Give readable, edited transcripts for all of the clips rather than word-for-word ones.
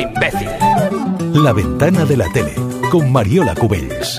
imbécil. La ventana de la tele, con Mariola Cubells.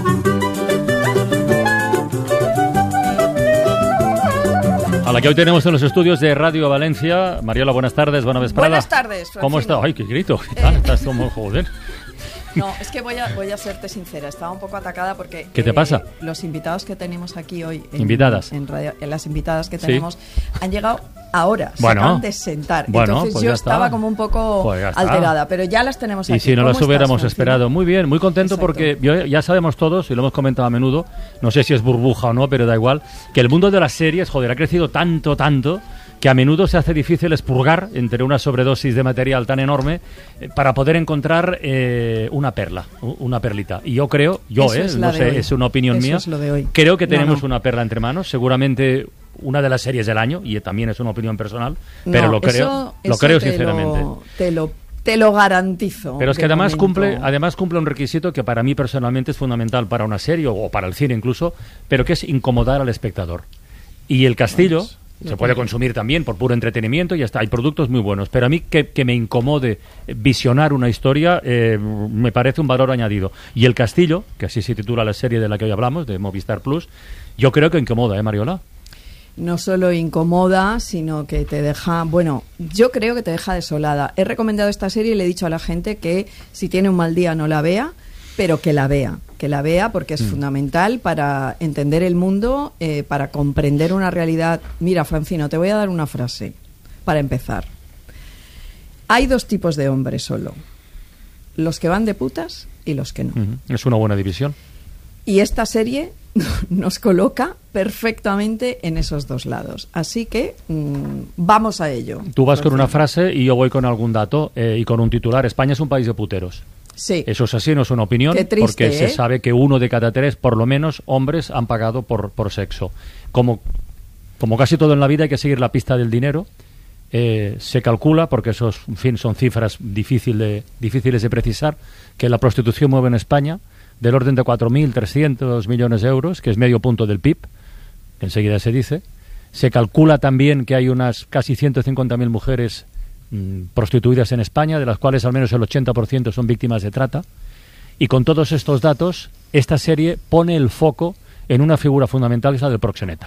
A la que hoy tenemos en los estudios de Radio Valencia. Mariola, buenas tardes, buena vesprada. Buenas tardes, Francino. ¿Cómo está? Ay, qué grito. ¿Qué tal? Estás como joder. No, es que voy a serte sincera. Estaba un poco atacada porque... ¿Qué te pasa? Los invitados que tenemos aquí hoy... ¿Invitadas? Las invitadas que tenemos han llegado ahora. Se acaban de sentar. Bueno, entonces pues yo ya estaba está. como un poco alterada. Pero ya las tenemos aquí. Y si no las hubiéramos esperado. Muy bien, muy contento. Exacto. Porque ya sabemos todos, y lo hemos comentado a menudo, no sé si es burbuja o no, pero da igual, que el mundo de las series, joder, ha crecido tanto, que a menudo se hace difícil expurgar entre una sobredosis de material tan enorme para poder encontrar una perla, una perlita. Y yo creo, no sé, es una opinión mía, es lo de hoy. Creo que tenemos una perla entre manos, seguramente una de las series del año, y también es una opinión personal, pero lo creo sinceramente. Te lo garantizo. Pero es que además cumple un requisito que para mí personalmente es fundamental para una serie o para el cine incluso, pero que es incomodar al espectador. Y El Castillo se puede consumir también por puro entretenimiento y ya está. Hay productos muy buenos, pero a mí que me incomode visionar una historia me parece un valor añadido. Y El Castillo, que así se titula la serie de la que hoy hablamos, de Movistar Plus, yo creo que incomoda, Mariola. No solo incomoda, sino que te deja... Bueno, yo creo que te deja desolada. He recomendado esta serie y le he dicho a la gente que si tiene un mal día no la vea, pero que la vea porque es fundamental para entender el mundo, para comprender una realidad. Mira, Francino, te voy a dar una frase para empezar. Hay dos tipos de hombres solo: los que van de putas y los que no. Es una buena división. Y esta serie nos coloca perfectamente en esos dos lados. Así que vamos a ello. Tú vas con una frase y yo voy con algún dato y con un titular. España es un país de puteros. Sí. Eso es así, no es una opinión. Qué triste, porque se sabe que 1 de cada 3, por lo menos, hombres han pagado por sexo. Como casi todo en la vida hay que seguir la pista del dinero. Se calcula, porque esos, en fin, son cifras difíciles de precisar, que la prostitución mueve en España del orden de 4.300 millones de euros, que es medio punto del PIB, que enseguida se dice. Se calcula también que hay unas casi 150.000 mujeres prostituidas en España, de las cuales al menos el 80% son víctimas de trata. Y con todos estos datos, esta serie pone el foco en una figura fundamental, que es la del proxeneta.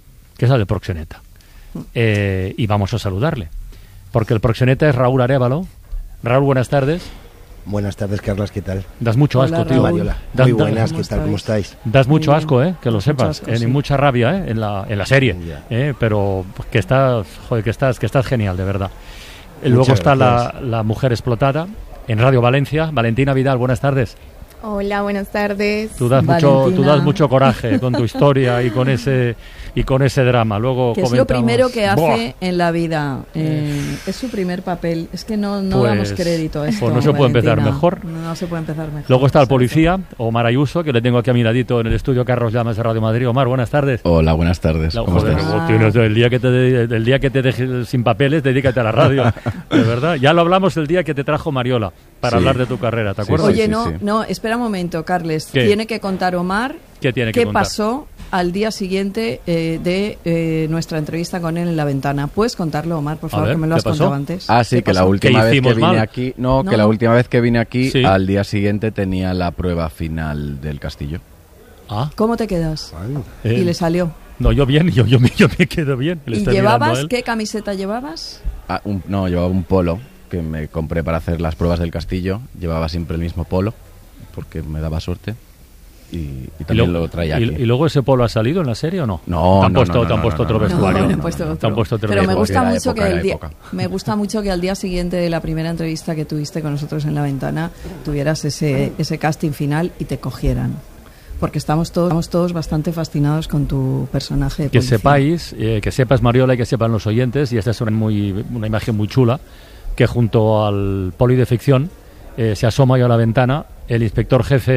Y vamos a saludarle, porque el proxeneta es Raúl Arévalo. Raúl, buenas tardes. Buenas tardes, Carlas, ¿qué tal? Das mucho asco, tío. Mariola. Muy buenas, ¿qué tal? ¿Cómo estáis? Das mucho asco, que lo sepas. Y mucha rabia, en la serie. Pero que estás genial, de verdad. Luego está la mujer explotada en Radio Valencia. Valentina Vidal, buenas tardes. Hola, buenas tardes. Tú das mucho coraje con tu historia y con ese drama. Luego que es lo primero que hace en la vida. Es su primer papel. Es que no damos crédito a esto. Pues no se puede empezar mejor. No se puede empezar mejor. Luego está el policía, Omar Ayuso, que le tengo aquí a mi ladito en el estudio Carlos Llamas de Radio Madrid. Omar, buenas tardes. Hola, buenas tardes. ¿Cómo estás? El día que te dejes sin papeles, dedícate a la radio. De verdad. Ya lo hablamos el día que te trajo Mariola para hablar de tu carrera, ¿te acuerdas? Oye, no, espera un momento, Carles. ¿Qué? Tiene que contar Omar qué pasó al día siguiente de nuestra entrevista con él en La Ventana. ¿Puedes contarlo, Omar, por favor, que me lo has contado antes? Sí, que la última vez que vine aquí, la última vez que vine aquí, al día siguiente tenía la prueba final del Castillo. ¿Cómo te quedas? ¿Y le salió? No, yo bien, yo me quedo bien. ¿Y llevabas? ¿Qué camiseta llevabas? Llevaba un polo que me compré para hacer las pruebas del Castillo. Llevaba siempre el mismo polo porque me daba suerte y también lo traía aquí. ¿Y luego ese polo ha salido en la serie o no? No, ¿Te han puesto otro vestuario? Pero me gusta mucho que al día siguiente de la primera entrevista que tuviste con nosotros en La Ventana tuvieras ese casting final y te cogieran. Porque estamos todos bastante fascinados con tu personaje de policía. Que sepas, Mariola, y que sepan los oyentes, y esta es una imagen muy chula, que junto al poli de ficción se asoma yo a la ventana el inspector jefe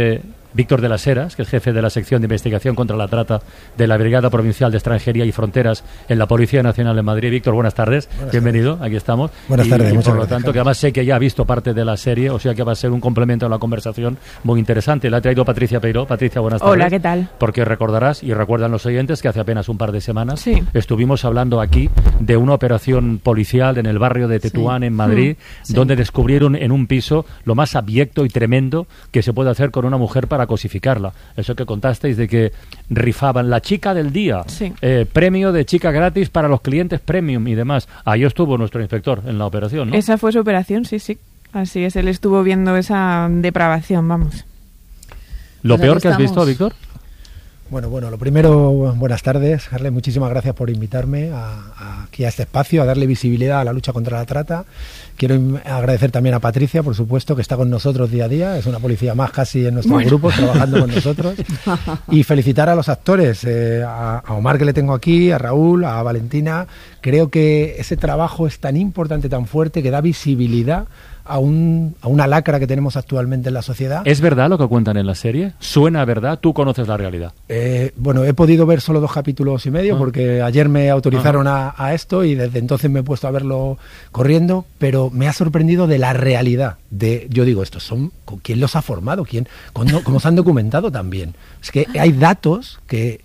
Víctor de las Heras, que es jefe de la sección de investigación contra la trata de la Brigada Provincial de Extranjería y Fronteras en la Policía Nacional de Madrid. Víctor, buenas tardes. Bienvenido, aquí estamos. Buenas tardes, y muchas por lo gracias, tanto, que además sé que ya ha visto parte de la serie, o sea que va a ser un complemento a la conversación muy interesante. La ha traído Patricia Peiró. Patricia, buenas tardes. Hola, ¿qué tal? Porque recordarás, y recuerdan los oyentes, que hace apenas un par de semanas estuvimos hablando aquí de una operación policial en el barrio de Tetuán, en Madrid, donde descubrieron en un piso lo más abyecto y tremendo que se puede hacer con una mujer para cosificarla. Eso que contasteis de que rifaban la chica del día, premio de chica gratis para los clientes premium y demás. Ahí estuvo nuestro inspector en la operación, ¿no? Esa fue su operación, sí. Así es, él estuvo viendo esa depravación, vamos. ¿Lo peor que has visto, Víctor? Bueno, lo primero, buenas tardes, Carles, muchísimas gracias por invitarme aquí a este espacio, a darle visibilidad a la lucha contra la trata. Quiero agradecer también a Patricia, por supuesto, que está con nosotros día a día, es una policía más casi en nuestro grupo, trabajando con nosotros. Y felicitar a los actores, a Omar, que le tengo aquí, a Raúl, a Valentina. Creo que ese trabajo es tan importante, tan fuerte, que da visibilidad a una lacra que tenemos actualmente en la sociedad. ¿Es verdad lo que cuentan en la serie? ¿Suena a verdad? ¿Tú conoces la realidad? Bueno, he podido ver solo 2 capítulos y medio porque ayer me autorizaron a esto y desde entonces me he puesto a verlo corriendo, pero me ha sorprendido de la realidad. Yo digo, estos son, ¿quién los ha formado? ¿Cómo se han documentado también? Es que hay datos que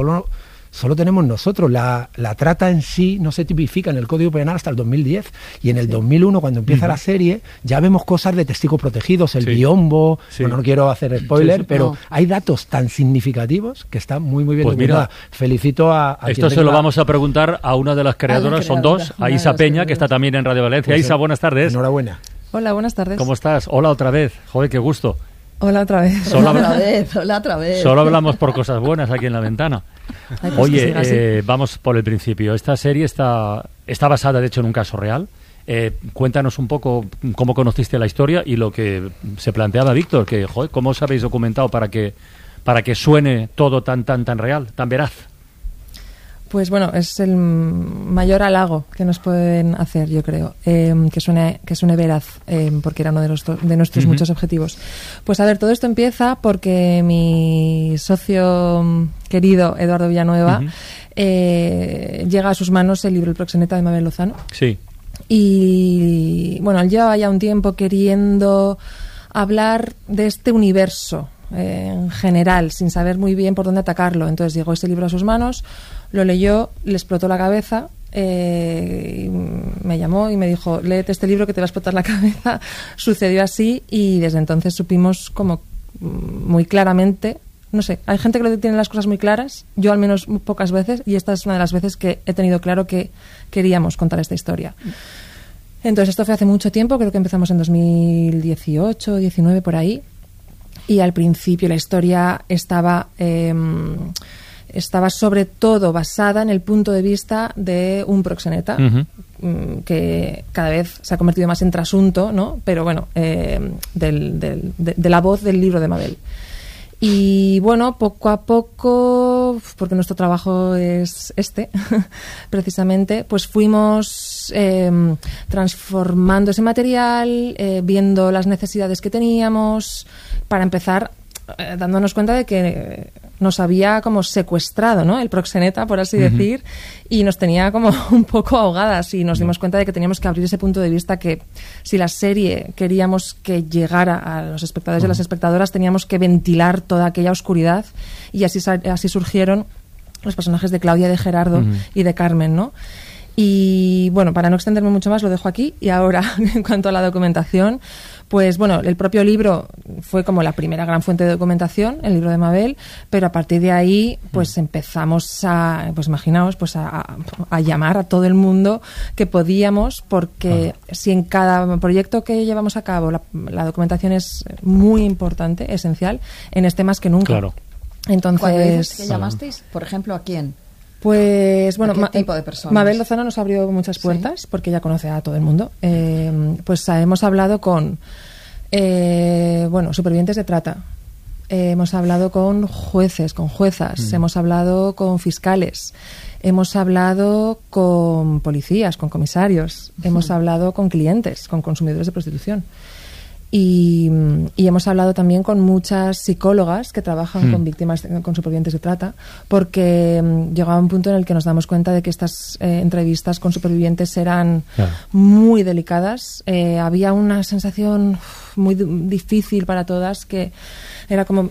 solo tenemos nosotros. La trata en sí no se tipifica en el Código Penal hasta el 2010 y en el 2001, cuando empieza la serie, ya vemos cosas de testigos protegidos, el biombo, bueno, no quiero hacer spoiler, pero hay datos tan significativos que están muy bien documentados. Felicito a esto se lo vamos a preguntar a una de las creadoras, son 2, a Isa Peña, que está también en Radio Valencia. Isa, buenas tardes. Enhorabuena. Hola, buenas tardes. ¿Cómo estás? Hola otra vez. Joder, qué gusto. Hola otra vez. Hola otra vez. Solo hablamos por cosas buenas aquí en la ventana. Ay, pues Oye, vamos por el principio. Esta serie está basada, de hecho, en un caso real. Cuéntanos un poco cómo conociste la historia y lo que se planteaba Víctor, que joder, cómo os habéis documentado para que suene todo tan real, tan veraz. Pues bueno, es el mayor halago que nos pueden hacer, yo creo, que suene veraz, porque era uno de nuestros muchos objetivos. Pues a ver, todo esto empieza porque mi socio querido, Eduardo Villanueva, llega a sus manos el libro El proxeneta de Mabel Lozano. Sí. Y bueno, él llevaba ya un tiempo queriendo hablar de este universo en general, sin saber muy bien por dónde atacarlo. Entonces llegó ese libro a sus manos, lo leyó, le explotó la cabeza, y me llamó y me dijo, léete este libro que te va a explotar la cabeza. Sucedió así y desde entonces supimos como muy claramente, no sé, hay gente que tiene las cosas muy claras, yo al menos pocas veces, y esta es una de las veces que he tenido claro que queríamos contar esta historia. Entonces esto fue hace mucho tiempo, creo que empezamos en 2018, 19 por ahí. Y al principio la historia estaba sobre todo basada en el punto de vista de un proxeneta, que cada vez se ha convertido más en trasunto, ¿no? Pero bueno, de la voz del libro de Mabel. Y bueno, poco a poco, porque nuestro trabajo es precisamente, pues fuimos transformando ese material, viendo las necesidades que teníamos, para empezar dándonos cuenta de que nos había como secuestrado, ¿no?, el proxeneta, por así decir, y nos tenía como un poco ahogadas, y nos dimos cuenta de que teníamos que abrir ese punto de vista, que si la serie queríamos que llegara a los espectadores y a las espectadoras, teníamos que ventilar toda aquella oscuridad, y así surgieron los personajes de Claudia, de Gerardo y de Carmen, ¿no? Y bueno, para no extenderme mucho más, lo dejo aquí. Y ahora, en cuanto a la documentación, pues bueno, el propio libro fue como la primera gran fuente de documentación, el libro de Mabel, pero a partir de ahí pues empezamos a, pues imaginaos, pues a llamar a todo el mundo que podíamos, porque si en cada proyecto que llevamos a cabo la documentación es muy importante, esencial, en este más que nunca. Claro. Cuando dices Entonces, que llamasteis, por ejemplo, ¿a quién? Pues bueno, ¿A qué tipo de personas? Mabel Lozano nos abrió muchas puertas, porque ella conoce a todo el mundo. Pues hemos hablado con supervivientes de trata, hemos hablado con jueces, con juezas, hemos hablado con fiscales, hemos hablado con policías, con comisarios, hemos hablado con clientes, con consumidores de prostitución. Y hemos hablado también con muchas psicólogas que trabajan con víctimas, con supervivientes de trata, porque llegaba un punto en el que nos damos cuenta de que estas entrevistas con supervivientes eran muy delicadas. Había una sensación muy difícil para todas, que era como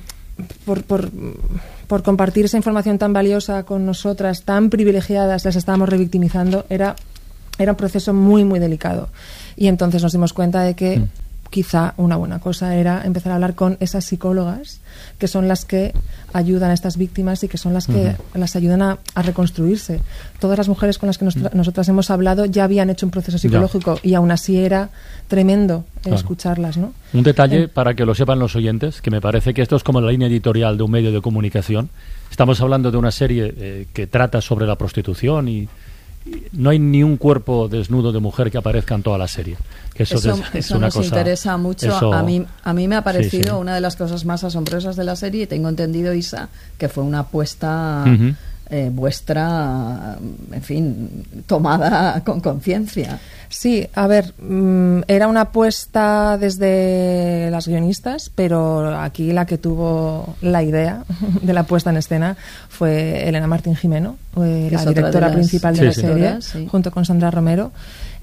por compartir esa información tan valiosa con nosotras, tan privilegiadas, las estábamos revictimizando. Era un proceso muy, muy delicado. Y entonces nos dimos cuenta de que quizá una buena cosa era empezar a hablar con esas psicólogas que son las que ayudan a estas víctimas y que son las que las ayudan a reconstruirse. Todas las mujeres con las que nosotras hemos hablado ya habían hecho un proceso psicológico y aún así era tremendo escucharlas, ¿no? Un detalle para que lo sepan los oyentes, que me parece que esto es como la línea editorial de un medio de comunicación. Estamos hablando de una serie que trata sobre la prostitución y no hay ni un cuerpo desnudo de mujer que aparezca en toda la serie. Que eso es una nos cosa, interesa mucho. Eso, a mí me ha parecido una de las cosas más asombrosas de la serie, y tengo entendido, Isa, que fue una apuesta vuestra, en fin, tomada con conciencia. Sí, a ver, era una apuesta desde las guionistas, pero aquí la que tuvo la idea de la puesta en escena fue Elena Martín Jimeno, la directora principal de la serie, junto con Sandra Romero.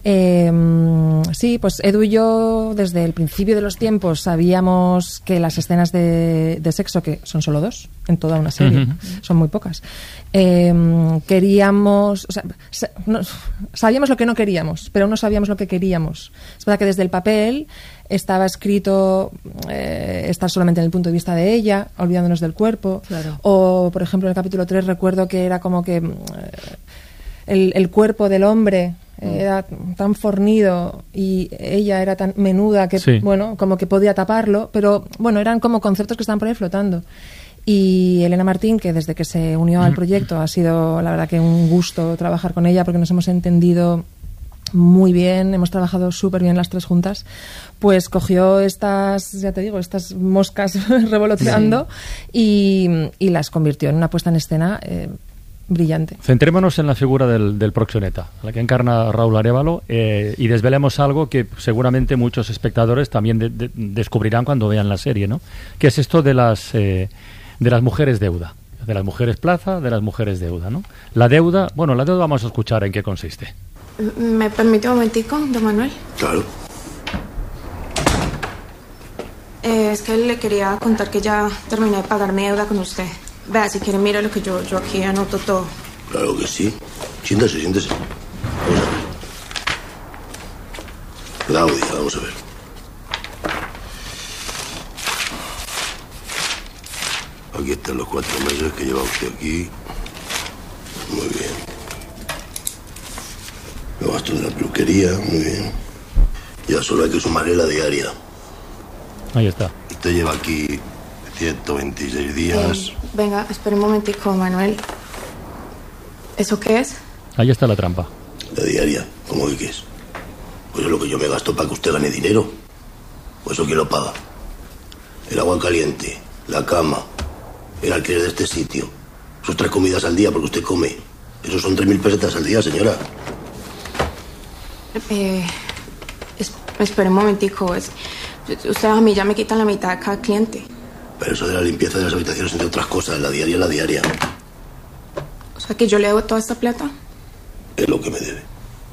Sí, pues Edu y yo desde el principio de los tiempos sabíamos que las escenas de sexo, que son solo 2 en toda una serie, son muy pocas, queríamos, o sea, sabíamos lo que no queríamos, pero no sabíamos lo que queríamos. Es verdad que desde el papel estaba escrito estar solamente en el punto de vista de ella, olvidándonos del cuerpo, o por ejemplo en el capítulo 3 recuerdo que era como que el cuerpo del hombre era tan fornido y ella era tan menuda que, bueno, como que podía taparlo, pero bueno, eran como conceptos que estaban por ahí flotando. Y Elena Martín, que desde que se unió al proyecto ha sido, la verdad, que un gusto trabajar con ella, porque nos hemos entendido muy bien, hemos trabajado súper bien las tres juntas, pues cogió estas, ya te digo, estas moscas revoloteando y las convirtió en una puesta en escena brillante. Centrémonos en la figura del proxeneta, la que encarna Raúl Arévalo, y desvelemos algo que seguramente muchos espectadores también descubrirán cuando vean la serie, ¿no? Que es esto de las mujeres deuda, de las mujeres plaza, de las mujeres deuda, ¿no? La deuda vamos a escuchar en qué consiste. ¿Me permite un momentico, don Manuel? Claro. Es que le quería contar que ya terminé de pagar mi deuda con usted. Vea, si quiere, mira lo que yo aquí anoto todo. Claro que sí. Siéntese. Vamos a ver. Claudia, vamos a ver. Aquí están los 4 meses que lleva usted aquí. Muy bien. Lo gasto de la peluquería, muy bien. Ya solo hay que sumarle la diaria. Ahí está. Usted lleva aquí 126 días. Venga, espera un momentico, Manuel. ¿Eso qué es? Ahí está la trampa. La diaria, ¿cómo que qué es? Pues es lo que yo me gasto para que usted gane dinero. ¿O eso quién lo paga? El agua caliente, la cama, el alquiler de este sitio. Sus 3 comidas al día porque usted come. Eso son 3.000 pesetas al día, señora. Espera un momentico. Ustedes a mí ya me quitan la mitad de cada cliente. Pero eso de la limpieza de las habitaciones, entre otras cosas, la diaria. O sea, que yo le debo toda esta plata. Es lo que me debe.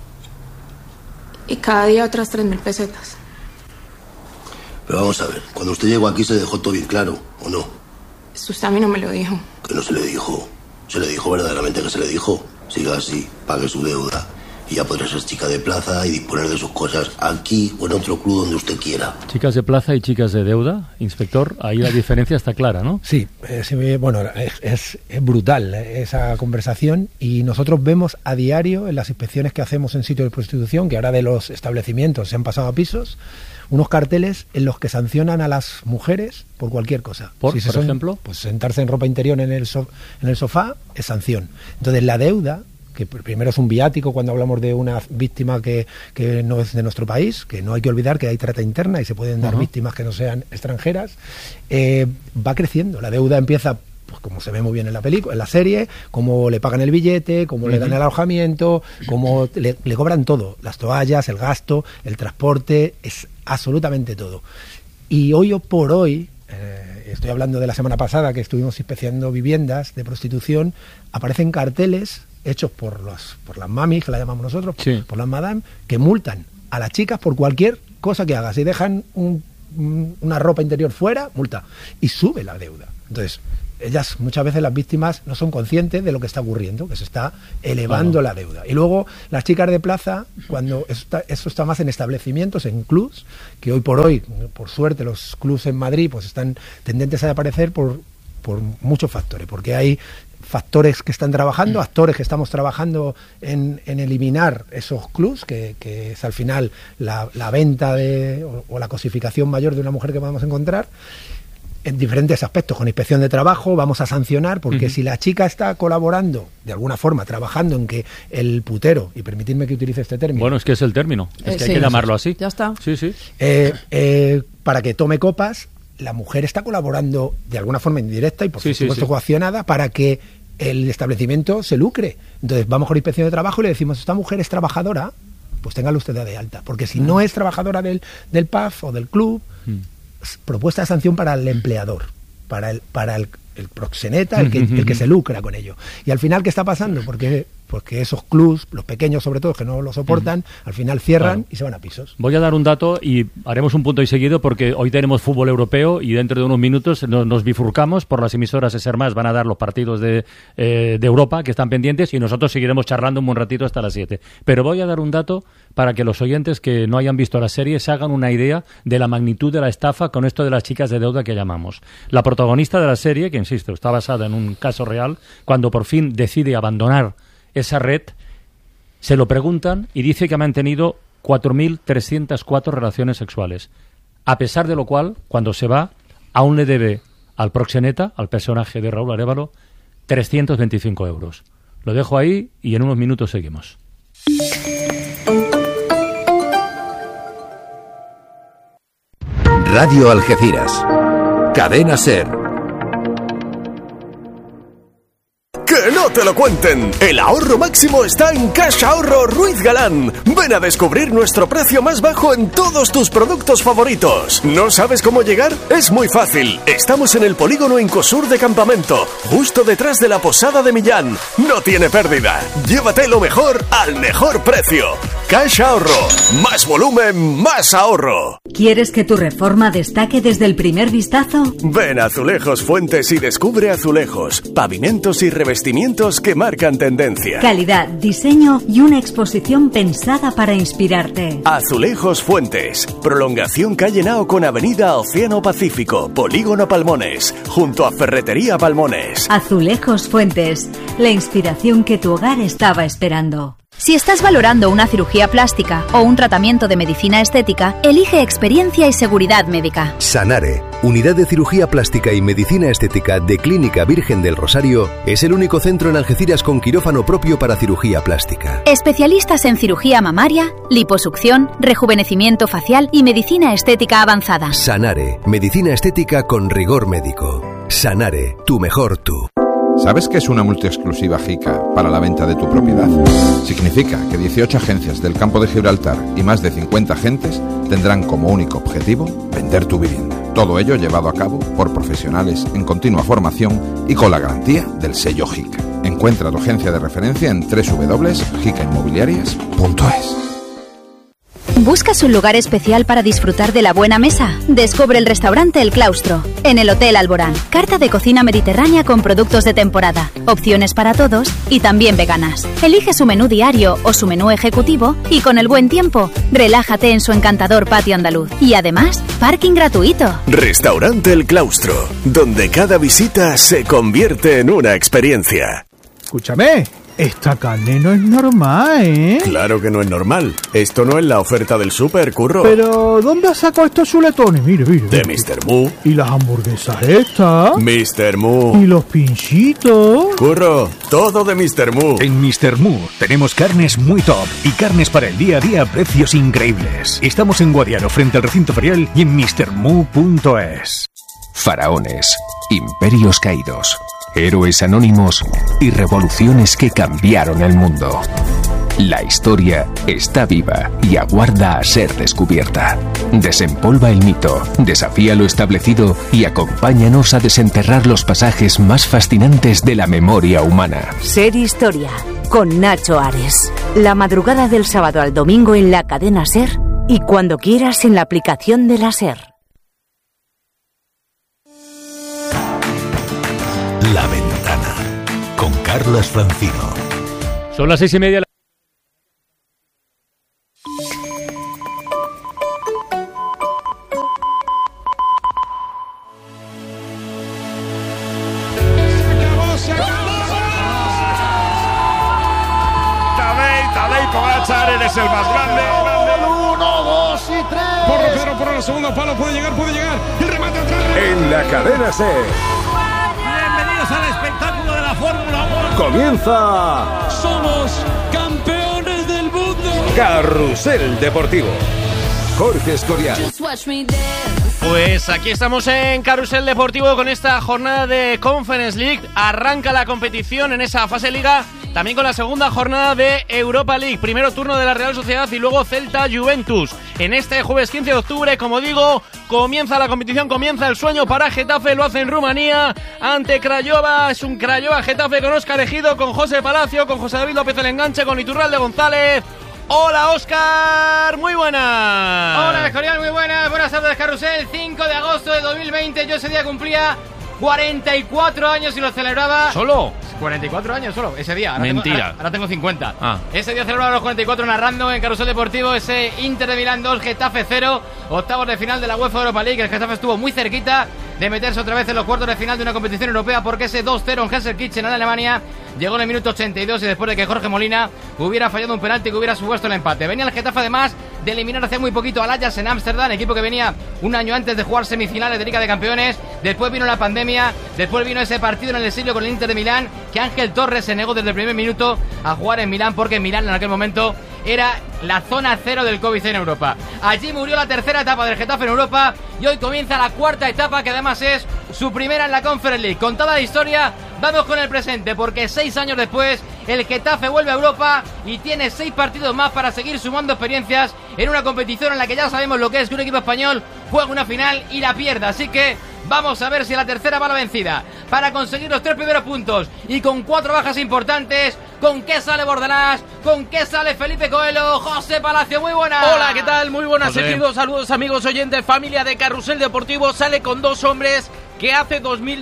Y cada día otras 3.000 pesetas. Pero vamos a ver, cuando usted llegó aquí se dejó todo bien claro, ¿o no? Usted a mí no me lo dijo. Que no se le dijo. Se le dijo verdaderamente que se le dijo. Siga así, pague su deuda. Y ya podrá ser chica de plaza y disponer de sus cosas aquí o en otro club donde usted quiera. Chicas de plaza y chicas de deuda, inspector, ahí la diferencia está clara, ¿no? Sí, bueno, es brutal esa conversación, y nosotros vemos a diario en las inspecciones que hacemos en sitios de prostitución, que ahora de los establecimientos se han pasado a pisos, unos carteles en los que sancionan a las mujeres por cualquier cosa. ¿Por ejemplo? Pues sentarse en ropa interior en el sofá es sanción. Entonces la deuda, que primero es un viático cuando hablamos de una víctima que no es de nuestro país, que no hay que olvidar que hay trata interna y se pueden dar víctimas que no sean extranjeras, va creciendo. La deuda empieza pues como se ve muy bien en la película, en la serie, cómo le pagan el billete, cómo le dan el alojamiento, cómo le cobran todo, las toallas, el gasto, el transporte, es absolutamente todo. Y hoy por hoy, estoy hablando de la semana pasada que estuvimos inspeccionando viviendas de prostitución, aparecen carteles hechos por las mamis, que la llamamos nosotros, por las madame, que multan a las chicas por cualquier cosa que haga. Si dejan una ropa interior fuera, multa. Y sube la deuda. Entonces, ellas, muchas veces las víctimas no son conscientes de lo que está ocurriendo, que se está elevando la deuda. Y luego las chicas de plaza, cuando eso está más en establecimientos, en clubs, que hoy por hoy, por suerte, los clubs en Madrid pues están tendentes a desaparecer por muchos factores, porque hay factores que están trabajando, actores que estamos trabajando en eliminar esos clubs, que es al final la venta o la cosificación mayor de una mujer que podemos encontrar, en diferentes aspectos. Con inspección de trabajo vamos a sancionar, porque si la chica está colaborando, de alguna forma, trabajando en que el putero, y permitidme que utilice este término... Bueno, es que es el término, es que hay que llamarlo así. Ya está. Sí, sí. Para que tome copas, la mujer está colaborando de alguna forma indirecta y por supuesto coaccionada para que el establecimiento se lucre. Entonces vamos con inspección de trabajo y le decimos, esta mujer es trabajadora, pues téngala usted de alta, porque si no es trabajadora del pub o del club, propuesta de sanción para el empleador, para el proxeneta, el que se lucra con ello. Y al final, ¿qué está pasando? Porque esos clubs, los pequeños sobre todo, que no lo soportan, al final cierran y se van a pisos. Voy a dar un dato y haremos un punto y seguido, porque hoy tenemos fútbol europeo y dentro de unos minutos nos bifurcamos por las emisoras de Ser Más, van a dar los partidos de Europa que están pendientes y nosotros seguiremos charlando un buen ratito hasta las 7. Pero voy a dar un dato para que los oyentes que no hayan visto la serie se hagan una idea de la magnitud de la estafa con esto de las chicas de deuda que llamamos. La protagonista de la serie, que insisto, está basada en un caso real, cuando por fin decide abandonar esa red, se lo preguntan y dice que ha mantenido 4.304 relaciones sexuales. A pesar de lo cual, cuando se va, aún le debe al proxeneta, al personaje de Raúl Arévalo, 325 euros. Lo dejo ahí y en unos minutos seguimos. Radio Algeciras. Cadena Ser. ¡Que no te lo cuenten! El ahorro máximo está en Cash Ahorro Ruiz Galán. Ven a descubrir nuestro precio más bajo en todos tus productos favoritos. ¿No sabes cómo llegar? Es muy fácil. Estamos en el polígono Incosur de Campamento, justo detrás de la Posada de Millán. No tiene pérdida. Llévate lo mejor al mejor precio. Cash Ahorro. Más volumen, más ahorro. ¿Quieres que tu reforma destaque desde el primer vistazo? Ven a Azulejos Fuentes y descubre azulejos, pavimentos y revestimientos que marcan tendencia. Calidad, diseño y una exposición pensada para inspirarte. Azulejos Fuentes. Prolongación calle Nao con avenida Océano Pacífico, Polígono Palmones, junto a Ferretería Palmones. Azulejos Fuentes. La inspiración que tu hogar estaba esperando. Si estás valorando una cirugía plástica o un tratamiento de medicina estética, elige experiencia y seguridad médica. Sanare, Unidad de Cirugía Plástica y Medicina Estética de Clínica Virgen del Rosario, es el único centro en Algeciras con quirófano propio para cirugía plástica. Especialistas en cirugía mamaria, liposucción, rejuvenecimiento facial y medicina estética avanzada. Sanare, Medicina Estética con rigor médico. Sanare, tu mejor tú. ¿Sabes qué es una multiexclusiva JICA para la venta de tu propiedad? Significa que 18 agencias del campo de Gibraltar y más de 50 agentes tendrán como único objetivo vender tu vivienda. Todo ello llevado a cabo por profesionales en continua formación y con la garantía del sello JICA. Encuentra tu agencia de referencia en www.jicainmobiliarias.es. ¿Buscas un lugar especial para disfrutar de la buena mesa? Descubre el restaurante El Claustro, en el Hotel Alborán. Carta de cocina mediterránea con productos de temporada, opciones para todos y también veganas. Elige su menú diario o su menú ejecutivo y con el buen tiempo, relájate en su encantador patio andaluz. Y además, parking gratuito. Restaurante El Claustro, donde cada visita se convierte en una experiencia. Escúchame, esta carne no es normal, ¿eh? Claro que no es normal. Esto no es la oferta del súper, Curro. Pero, ¿dónde has sacado estos chuletones? Mire. De Mr. Moo. ¿Y las hamburguesas estas? Mr. Moo. ¿Y los pinchitos? Curro, todo de Mr. Moo. En Mr. Moo tenemos carnes muy top y carnes para el día a día a precios increíbles. Estamos en Guadiaro, frente al recinto ferial, y en mrmoo.es. Faraones, imperios caídos, héroes anónimos y revoluciones que cambiaron el mundo. La historia está viva y aguarda a ser descubierta. Desempolva el mito, desafía lo establecido y acompáñanos a desenterrar los pasajes más fascinantes de la memoria humana. Ser Historia, con Nacho Ares. La madrugada del sábado al domingo en la cadena SER y cuando quieras en la aplicación de la SER. La Ventana, con Carlas Francino. Son las 6:30. Pogačar, eres el más grande. 1, 2 y 3. Por el segundo palo, puede llegar. El remate atrás. En la cadena SER. Bienvenidos al espectáculo de la Fórmula 1. Comienza. Somos campeones del mundo. Carrusel Deportivo. Jorge Escorial. Pues aquí estamos en Carrusel Deportivo con esta jornada de Conference League. Arranca la competición en esa fase Liga, también con la segunda jornada de Europa League. Primero turno de la Real Sociedad y luego Celta Juventus. En este jueves 15 de octubre, como digo, comienza la competición, comienza el sueño para Getafe. Lo hace en Rumanía ante Craiova. Es un Craiova Getafe con Óscar Ejido, con José Palacio, con José David López el Enganche, con Iturralde González. Hola Óscar, muy buenas. Hola Escorial, muy buenas. Buenas tardes Carrusel. 5 de agosto de 2020. Yo ese día cumplía 44 años y lo celebraba. ¿Solo? 44 años solo, ese día. Mentira. Ahora tengo 50. Ah. Ese día celebraba los 44 narrando en Carrusel Deportivo ese Inter de Milán 2, Getafe 0. Octavos de final de la UEFA Europa League. El Getafe estuvo muy cerquita de meterse otra vez en los cuartos de final de una competición europea, porque ese 2-0 en Gelsenkirchen en Alemania llegó en el minuto 82 y después de que Jorge Molina hubiera fallado un penalti que hubiera supuesto el empate. Venía el Getafe además de eliminar hace muy poquito al Ajax en Ámsterdam, equipo que venía un año antes de jugar semifinales de Liga de Campeones. Después vino la pandemia, después vino ese partido en el exilio con el Inter de Milán, que Ángel Torres se negó desde el primer minuto a jugar en Milán, porque Milán en aquel momento era la zona cero del COVID en Europa. Allí murió la tercera etapa del Getafe en Europa y hoy comienza la cuarta etapa, que además es su primera en la Conference League. Contada la historia, vamos con el presente, porque 6 años después el Getafe vuelve a Europa y tiene 6 partidos más para seguir sumando experiencias en una competición en la que ya sabemos lo que es que un equipo español juega una final y la pierda. Así que vamos a ver si la tercera va la vencida para conseguir los 3 primeros puntos y con 4 bajas importantes. ¿Con qué sale Bordalás? ¿Con qué sale Felipe Coelho? José Palacio, muy buenas. Hola, ¿qué tal? Muy buenas, Ejidos. Saludos amigos oyentes, familia de Carrusel Deportivo. Sale con 2 hombres que hace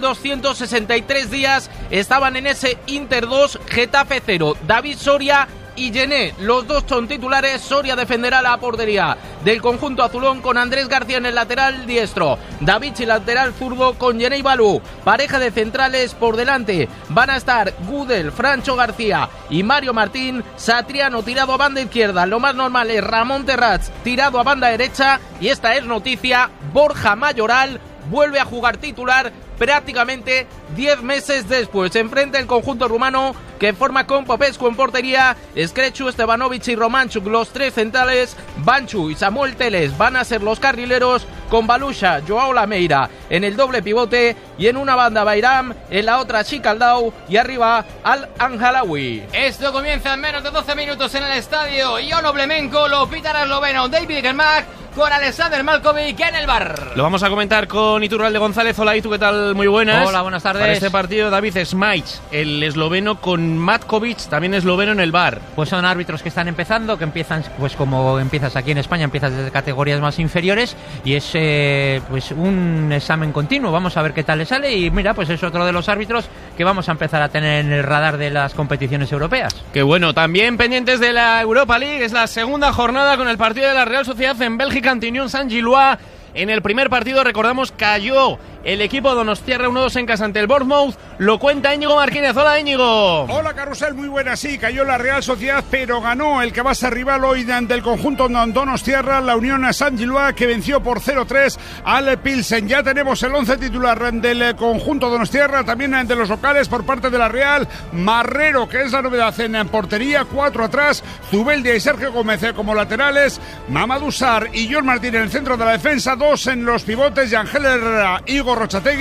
2.263 días estaban en ese Inter 2, Getafe 0. David Soria y Gené, los dos son titulares. Soria defenderá la portería del conjunto azulón con Andrés García en el lateral diestro, David y lateral zurdo con Gené y Balú. Pareja de centrales por delante van a estar Gudel, Francho García y Mario Martín. Satriano tirado a banda izquierda. Lo más normal es Ramón Terrats tirado a banda derecha. Y esta es noticia: Borja Mayoral vuelve a jugar titular prácticamente 10 meses después. Enfrente el conjunto rumano, que forma con Popescu en portería, Skrechu, Stevanovic y Romanchuk los 3 centrales. Banchu y Samuel Teles van a ser los carrileros, con Balusha, Joao Lameira en el doble pivote, y en una banda Bayram, en la otra Chicaldao y arriba Al-Anjalawi. Esto comienza en menos de 12 minutos en el estadio Ion Oblemenko. Lo pita el esloveno David Germach con Alexander Malkovic en el bar. Lo vamos a comentar con Iturralde González. Hola, ¿y tú qué tal? Muy buenas. Hola, buenas tardes. Para este partido, David Smajic, el esloveno, con Matkovic, también esloveno, en el bar. Pues son árbitros que están empezando, que empiezan, pues como empiezas aquí en España, empiezas desde categorías más inferiores, y es pues un examen continuo. Vamos a ver qué tal le sale, y mira, pues es otro de los árbitros que vamos a empezar a tener en el radar de las competiciones europeas. Qué bueno. También pendientes de la Europa League, es la segunda jornada con el partido de la Real Sociedad en Bélgica ante Unión Saint-Gilloise. En el primer partido, recordamos, cayó el equipo donostiarra 1-2 en casa ante el Bournemouth. Lo cuenta Íñigo Martínez. Hola, Íñigo. Hola, Carrusel, muy buena. Sí, cayó la Real Sociedad, pero ganó el que va a ser rival hoy ante el conjunto donostiarra, la Unión Saint-Gilloise, que venció por 0-3 al Pilsen. Ya tenemos el 11 titular del conjunto donostiarra, también de los locales por parte de la Real. Marrero, que es la novedad en portería, 4 atrás, Zubeldia y Sergio Gómez como laterales, Mamadou Sarr y John Martín en el centro de la defensa, 2 en los pivotes, Yangel Herrera, Igor Rochategui,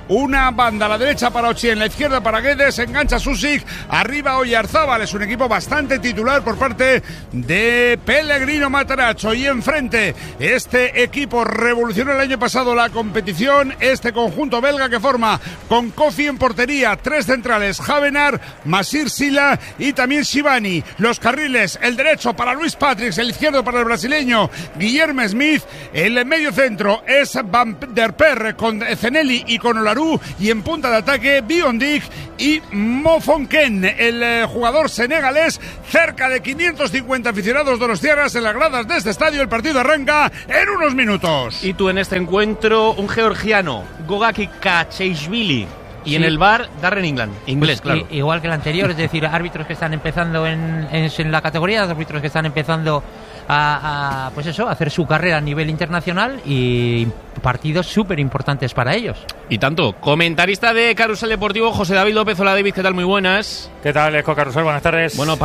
una banda a la derecha para Ochi, en la izquierda para Guedes, engancha Susic, arriba Oyarzábal. Es un equipo bastante titular por parte de Pellegrino Matarazzo, y enfrente este equipo revolucionó el año pasado la competición, este conjunto belga que forma con Kofi en portería, 3 centrales, Javenar, Masir Sila y también Shivani. Los carriles, el derecho para Luis Patrick, el izquierdo para el brasileño Guillermo Smith, el medio centro es Van der Per con Zenelli y con Olarú, y en punta de ataque Biondik y Mofonken, el jugador senegalés. Cerca de 550 aficionados de los Tierras en las gradas de este estadio. El partido arranca en unos minutos. Y tú en este encuentro, un georgiano, Gogaki Kacheishvili. Y sí, en el bar, Darren England, inglés, claro. Igual que el anterior, es decir, árbitros que están empezando en la categoría, árbitros que están empezando a hacer su carrera a nivel internacional, y partidos súper importantes para ellos. Y tanto. Comentarista de Carrusel Deportivo, José David López. Hola, David, ¿qué tal? Muy buenas. ¿Qué tal, Esco Carrusel? Buenas tardes. Bueno,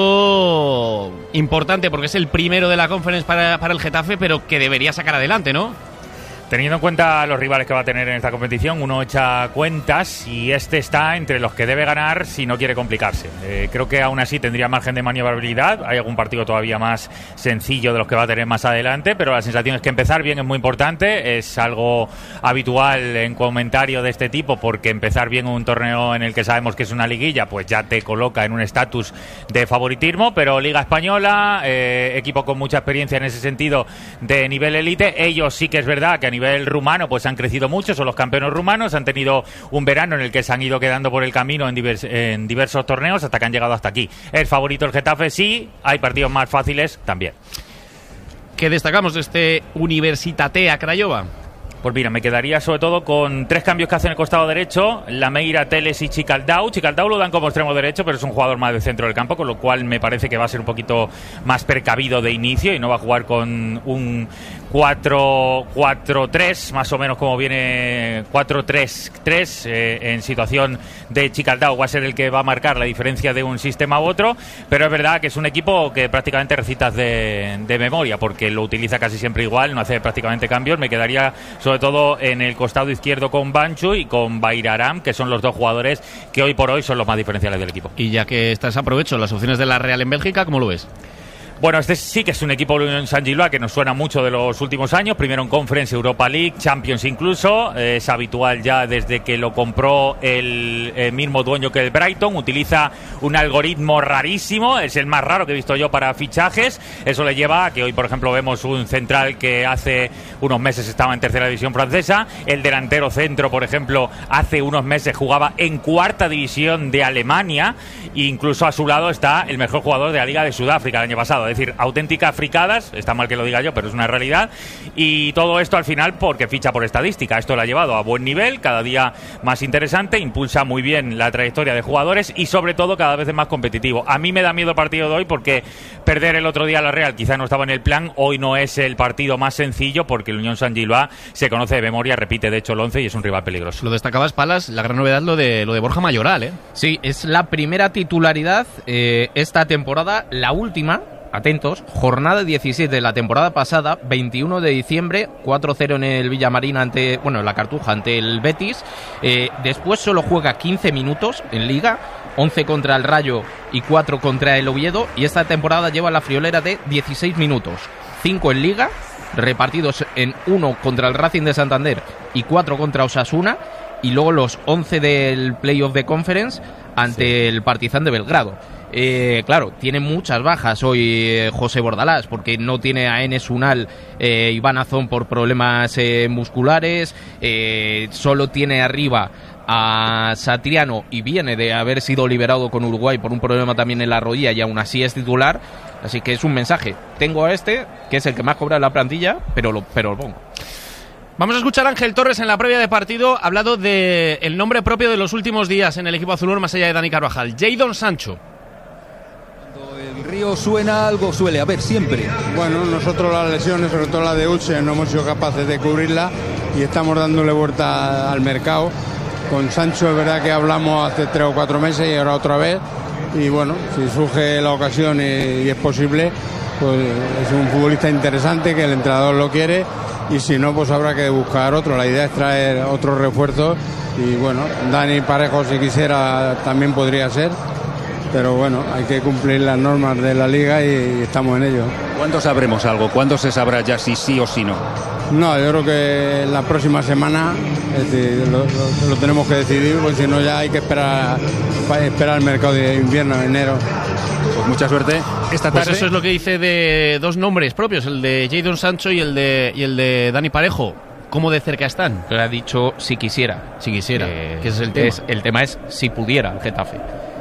partido importante porque es el primero de la Conference para el Getafe, pero que debería sacar adelante, ¿no? Teniendo en cuenta los rivales que va a tener en esta competición, uno echa cuentas y este está entre los que debe ganar si no quiere complicarse. Creo que aún así tendría margen de maniobrabilidad. Hay algún partido todavía más sencillo de los que va a tener más adelante, pero la sensación es que empezar bien es muy importante. Es algo habitual en comentario de este tipo, porque empezar bien un torneo en el que sabemos que es una liguilla, pues ya te coloca en un estatus de favoritismo. Pero Liga Española, equipo con mucha experiencia en ese sentido de nivel élite. Ellos sí que es verdad que a nivel rumano pues han crecido mucho, son los campeones rumanos, han tenido un verano en el que se han ido quedando por el camino en diversos torneos hasta que han llegado hasta aquí. ¿Es favorito el Getafe? Sí. Hay partidos más fáciles también. ¿Qué destacamos de este Universitatea Craiova? Pues mira, me quedaría sobre todo con 3 cambios que hace en el costado derecho: Lameira, Teles y Chicaldau. Chicaldau lo dan como extremo derecho, pero es un jugador más del centro del campo, con lo cual me parece que va a ser un poquito más precavido de inicio y no va a jugar con un 4-4-3, más o menos como viene 4-3-3 en situación de Chicaldau. Va a ser el que va a marcar la diferencia de un sistema u otro, pero es verdad que es un equipo que prácticamente recitas de memoria, porque lo utiliza casi siempre igual, no hace prácticamente cambios. Me quedaría sobre todo en el costado izquierdo con Banchu y con Bairaram, que son los dos jugadores que hoy por hoy son los más diferenciales del equipo. Y ya que estás, aprovecho las opciones de la Real en Bélgica, ¿cómo lo ves? Bueno, este sí que es un equipo de Unión Saint-Gilloise que nos suena mucho de los últimos años. Primero en Conference, Europa League, Champions incluso. Es habitual ya desde que lo compró el mismo dueño que el Brighton. Utiliza un algoritmo rarísimo, es el más raro que he visto yo para fichajes. Eso le lleva a que hoy, por ejemplo, vemos un central que hace unos meses estaba en tercera división francesa. El delantero centro, por ejemplo, hace unos meses jugaba en cuarta división de Alemania. E incluso a su lado está el mejor jugador de la Liga de Sudáfrica el año pasado. Es decir, auténticas fricadas, está mal que lo diga yo, pero es una realidad. Y todo esto al final porque ficha por estadística. Esto lo ha llevado a buen nivel, cada día más interesante, impulsa muy bien la trayectoria de jugadores y sobre todo cada vez es más competitivo. A mí me da miedo el partido de hoy porque perder el otro día a la Real quizá no estaba en el plan. Hoy no es el partido más sencillo porque el Unión Saint-Gilloise se conoce de memoria, repite de hecho el 11 y es un rival peligroso. Lo destacabas, Palas, la gran novedad lo de Borja Mayoral, ¿eh? Sí, es la primera titularidad esta temporada, la última. Atentos, jornada 17 de la temporada pasada, 21 de diciembre, 4-0 en el Villamarín en la Cartuja ante el Betis. Después solo juega 15 minutos en Liga, 11 contra el Rayo y 4 contra el Oviedo. Y esta temporada lleva la friolera de 16 minutos, 5 en Liga, repartidos en 1 contra el Racing de Santander y 4 contra Osasuna. Y luego los 11 del Playoff de Conference ante el Partizan de Belgrado. Claro, tiene muchas bajas hoy José Bordalás, porque no tiene a Enes Unal, Iván Azón por problemas musculares, solo tiene arriba a Satriano y viene de haber sido liberado con Uruguay por un problema también en la rodilla y aún así es titular. Así que es un mensaje: tengo a este, que es el que más cobra en la plantilla, pero lo pongo. Vamos a escuchar a Ángel Torres en la previa de partido, ha hablado del nombre propio de los últimos días en el equipo azulón más allá de Dani Carvajal, Jadon Sancho. El río suena, algo suele haber siempre. Bueno, nosotros las lesiones, sobre todo la de Ulche, no hemos sido capaces de cubrirla y estamos dándole vuelta al mercado. Con Sancho es verdad que hablamos hace 3 o 4 meses y ahora otra vez. Y bueno, si surge la ocasión y es posible, pues es un futbolista interesante que el entrenador lo quiere y si no, pues habrá que buscar otro. La idea es traer otros refuerzos Y bueno, Dani Parejo, si quisiera, también podría ser. Pero bueno, hay que cumplir las normas de la liga y estamos en ello. ¿Cuándo sabremos algo? ¿Cuándo se sabrá ya si sí o si no? No, yo creo que la próxima semana lo tenemos que decidir, porque si no ya hay que esperar el mercado de invierno, enero. Pues mucha suerte. Esta tarde. Pues eso es lo que dice de dos nombres propios, el de Jadon Sancho y el de Dani Parejo. ¿Cómo de cerca están? Le ha dicho si quisiera. Si quisiera. ¿Qué es el tema? El tema es si pudiera el Getafe.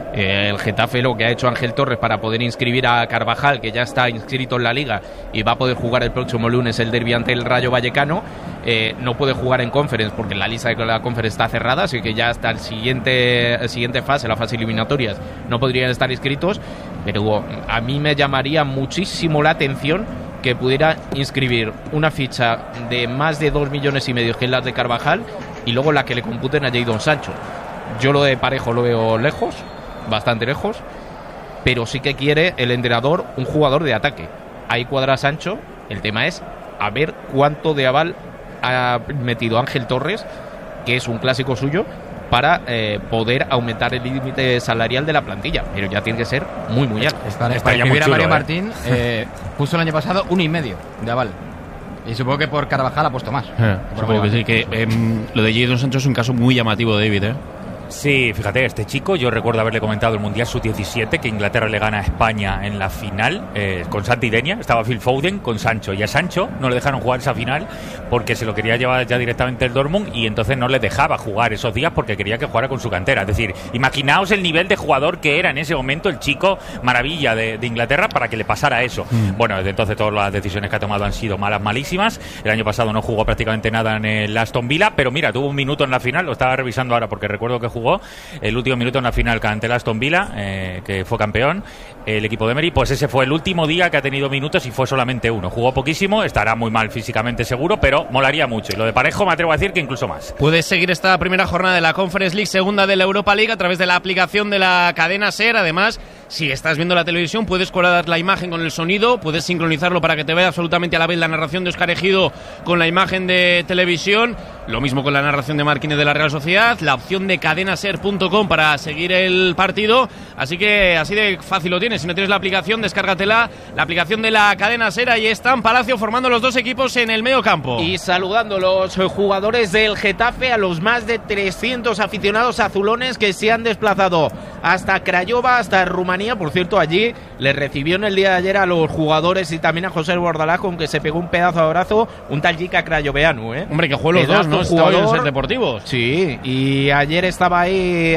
El Getafe, lo que ha hecho Ángel Torres para poder inscribir a Carvajal, que ya está inscrito en la Liga y va a poder jugar el próximo lunes el derbi ante el Rayo Vallecano, no puede jugar en Conference porque la lista de la Conference está cerrada, así que ya hasta el siguiente fase, la fase eliminatorias, no podrían estar inscritos, pero a mí me llamaría muchísimo la atención que pudiera inscribir una ficha de más de 2,5 millones, que es la de Carvajal, y luego la que le computen a Jadon Sancho. Yo lo de Parejo lo veo lejos, bastante lejos, pero sí que quiere el entrenador un jugador de ataque. Ahí cuadra Sancho. El tema es a ver cuánto de aval ha metido Ángel Torres, que es un clásico suyo, para poder aumentar el límite salarial de la plantilla, pero ya tiene que ser muy alto. Para escribir a Mario Martín, puso el año pasado 1,5 de aval. Y supongo que por Carvajal ha puesto más. Supongo que sí, que lo de Jadon Sancho es un caso muy llamativo, David, Sí, fíjate, este chico, yo recuerdo haberle comentado el Mundial Sub-17, que Inglaterra le gana a España en la final, con Santi Denia, estaba Phil Foden con Sancho, y a Sancho no le dejaron jugar esa final porque se lo quería llevar ya directamente el Dortmund, y entonces no le dejaba jugar esos días porque quería que jugara con su cantera. Es decir, imaginaos el nivel de jugador que era en ese momento el chico maravilla de Inglaterra para que le pasara eso. Bueno, desde entonces todas las decisiones que ha tomado han sido malísimas. El año pasado no jugó prácticamente nada en el Aston Villa, pero mira, tuvo un minuto en la final, lo estaba revisando ahora porque recuerdo que jugó el último minuto en la final ante el Aston Villa, que fue campeón el equipo de Emery. Pues ese fue el último día que ha tenido minutos y fue solamente uno. Jugó poquísimo, estará muy mal físicamente seguro, pero molaría mucho, y lo de Parejo me atrevo a decir que incluso más. Puedes seguir esta primera jornada de la Conference League, segunda de la Europa League, a través de la aplicación de la cadena SER. Además, si estás viendo la televisión, puedes colar la imagen con el sonido, puedes sincronizarlo para que te vea absolutamente a la vez la narración de Óscar Ejido con la imagen de televisión. Lo mismo con la narración de Marquínez de la Real Sociedad, la opción de cadenaser.com para seguir el partido. Así que así de fácil lo tienes. Si no tienes la aplicación, descárgatela, la aplicación de la cadena SER. Ahí están Palacio formando los dos equipos en el medio campo. Y saludando los jugadores del Getafe, a los más de 300 aficionados azulones que se han desplazado hasta Craiova, hasta Rumanía. Por cierto, allí le recibió en el día de ayer a los jugadores y también a José Bordalás, con que se pegó un pedazo de abrazo, un tal Jica Crayoveanu, Hombre, que jueguen los dos, ¿no? Jugador en Ser Deportivos. Sí, y ayer estaba ahí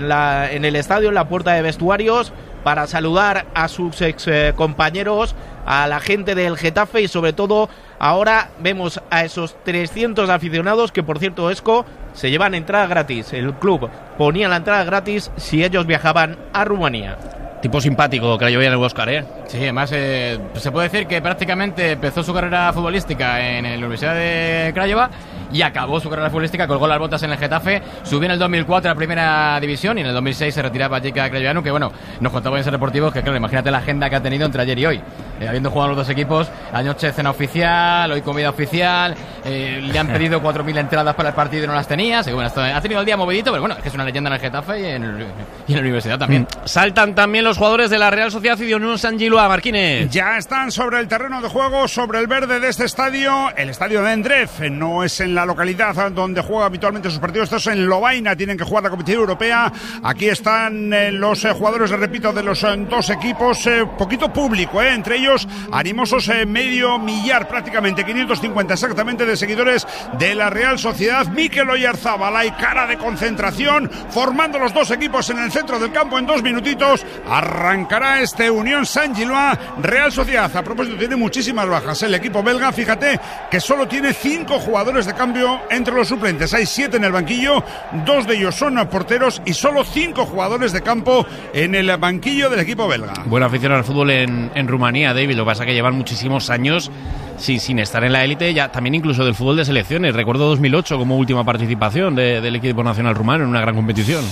en el estadio, en la puerta de vestuarios, para saludar a sus ex compañeros, a la gente del Getafe, y sobre todo ahora vemos a esos 300 aficionados que, por cierto, Esco, se llevan entrada gratis. El club ponía la entrada gratis si ellos viajaban a Rumanía. Tipo simpático, Crayoveanu, Óscar, Sí, además se puede decir que prácticamente empezó su carrera futbolística en la Universidad de Craiova y acabó su carrera futbolística, colgó las botas en el Getafe, subió en el 2004 a la primera división y en el 2006 se retiraba Jica Crayoveanu, que bueno, nos contaba en Ser Deportivos que, claro, imagínate la agenda que ha tenido entre ayer y hoy, habiendo jugado los dos equipos, anoche cena oficial, hoy comida oficial, le han pedido 4.000 entradas para el partido y no las tenía, así que bueno, ha tenido el día movidito, pero bueno, es que es una leyenda en el Getafe y en la universidad también. Saltan también los jugadores de la Real Sociedad y de Unión San Gilois, Marquínez. Ya están sobre el terreno de juego, sobre el verde de este estadio, el estadio de Endref. No es en la localidad donde juega habitualmente sus partidos, esto es en Lovaina, tienen que jugar la competición europea. Aquí están los jugadores, repito, de los dos equipos, poquito público, entre ellos animosos, medio millar, prácticamente 550 exactamente de seguidores de la Real Sociedad. Mikel Oyarzábal, hay cara de concentración, formando los dos equipos en el centro del campo. En 2 minutitos arrancará este Unión San Gilois Real Sociedad. A propósito, tiene muchísimas bajas el equipo belga, fíjate que solo tiene 5 jugadores de cambio entre los suplentes, hay 7 en el banquillo, 2 de ellos son porteros y solo 5 jugadores de campo en el banquillo del equipo belga. Buena afición al fútbol en Rumanía, David, lo que pasa es que llevan muchísimos años sin estar en la élite, ya también incluso del fútbol de selecciones. Recuerdo 2008 como última participación del equipo nacional rumano en una gran competición.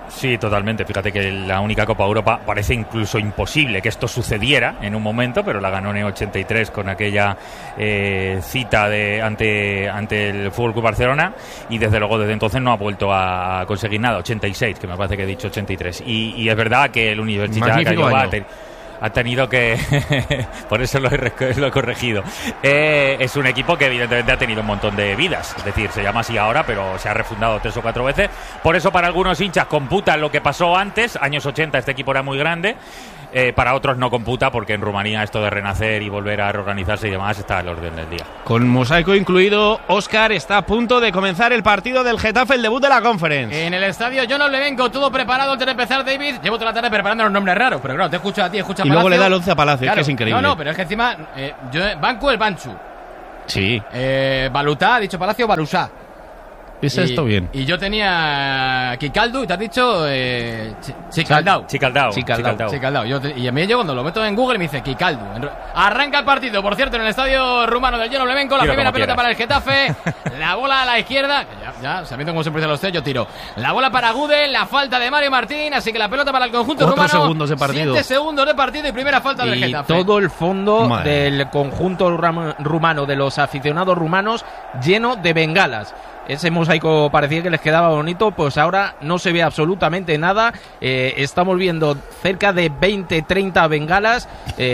Sí, totalmente. Fíjate que la única Copa Europa parece incluso imposible que esto sucediera en un momento, pero la ganó en el 83 con aquella cita ante el Fútbol Club Barcelona, y desde luego desde entonces no ha vuelto a conseguir nada. 86, que me parece que he dicho 83. Y es verdad que el Universidad Craiova ha tenido que por eso lo he corregido. Es un equipo que evidentemente ha tenido un montón de vidas, es decir, se llama así ahora, pero se ha refundado 3 o 4 veces. Por eso para algunos hinchas computan lo que pasó antes, años 80 este equipo era muy grande. Para otros no computa, porque en Rumanía esto de renacer y volver a reorganizarse y demás está al orden del día. Con mosaico incluido, Óscar, está a punto de comenzar el partido del Getafe, el debut de la Conference. En el estadio John Olevenco, todo preparado antes de empezar, David. Llevo toda la tarde preparando los nombres raros, pero claro, te escucho a ti, escucha a Palacio. Y luego le da el 11 a Palacio, claro, es que es increíble. No, pero es que encima, Banco el Banchu. Sí. Balutá, ha dicho Palacio, Balusá. Eso está bien. Y yo tenía Kikaldou y te has dicho Chicaldao. Y a mí yo cuando lo meto en Google me dice Kikaldou. Arranca el partido, por cierto, en el estadio rumano del John Olevenco. La primera pelota para el Getafe. La bola a la izquierda. Ya, sabiendo cómo se empiezan los 3, yo tiro. La bola para Gudel, la falta de Mario Martín. Así que la pelota para el conjunto rumano. 4 segundos de partido. 7 segundos de partido y primera falta del Getafe. Y todo el fondo del conjunto rumano, de los aficionados rumanos, lleno de bengalas. Ese mosaico parecía que les quedaba bonito, pues ahora no se ve absolutamente nada. Estamos viendo cerca de 20-30 bengalas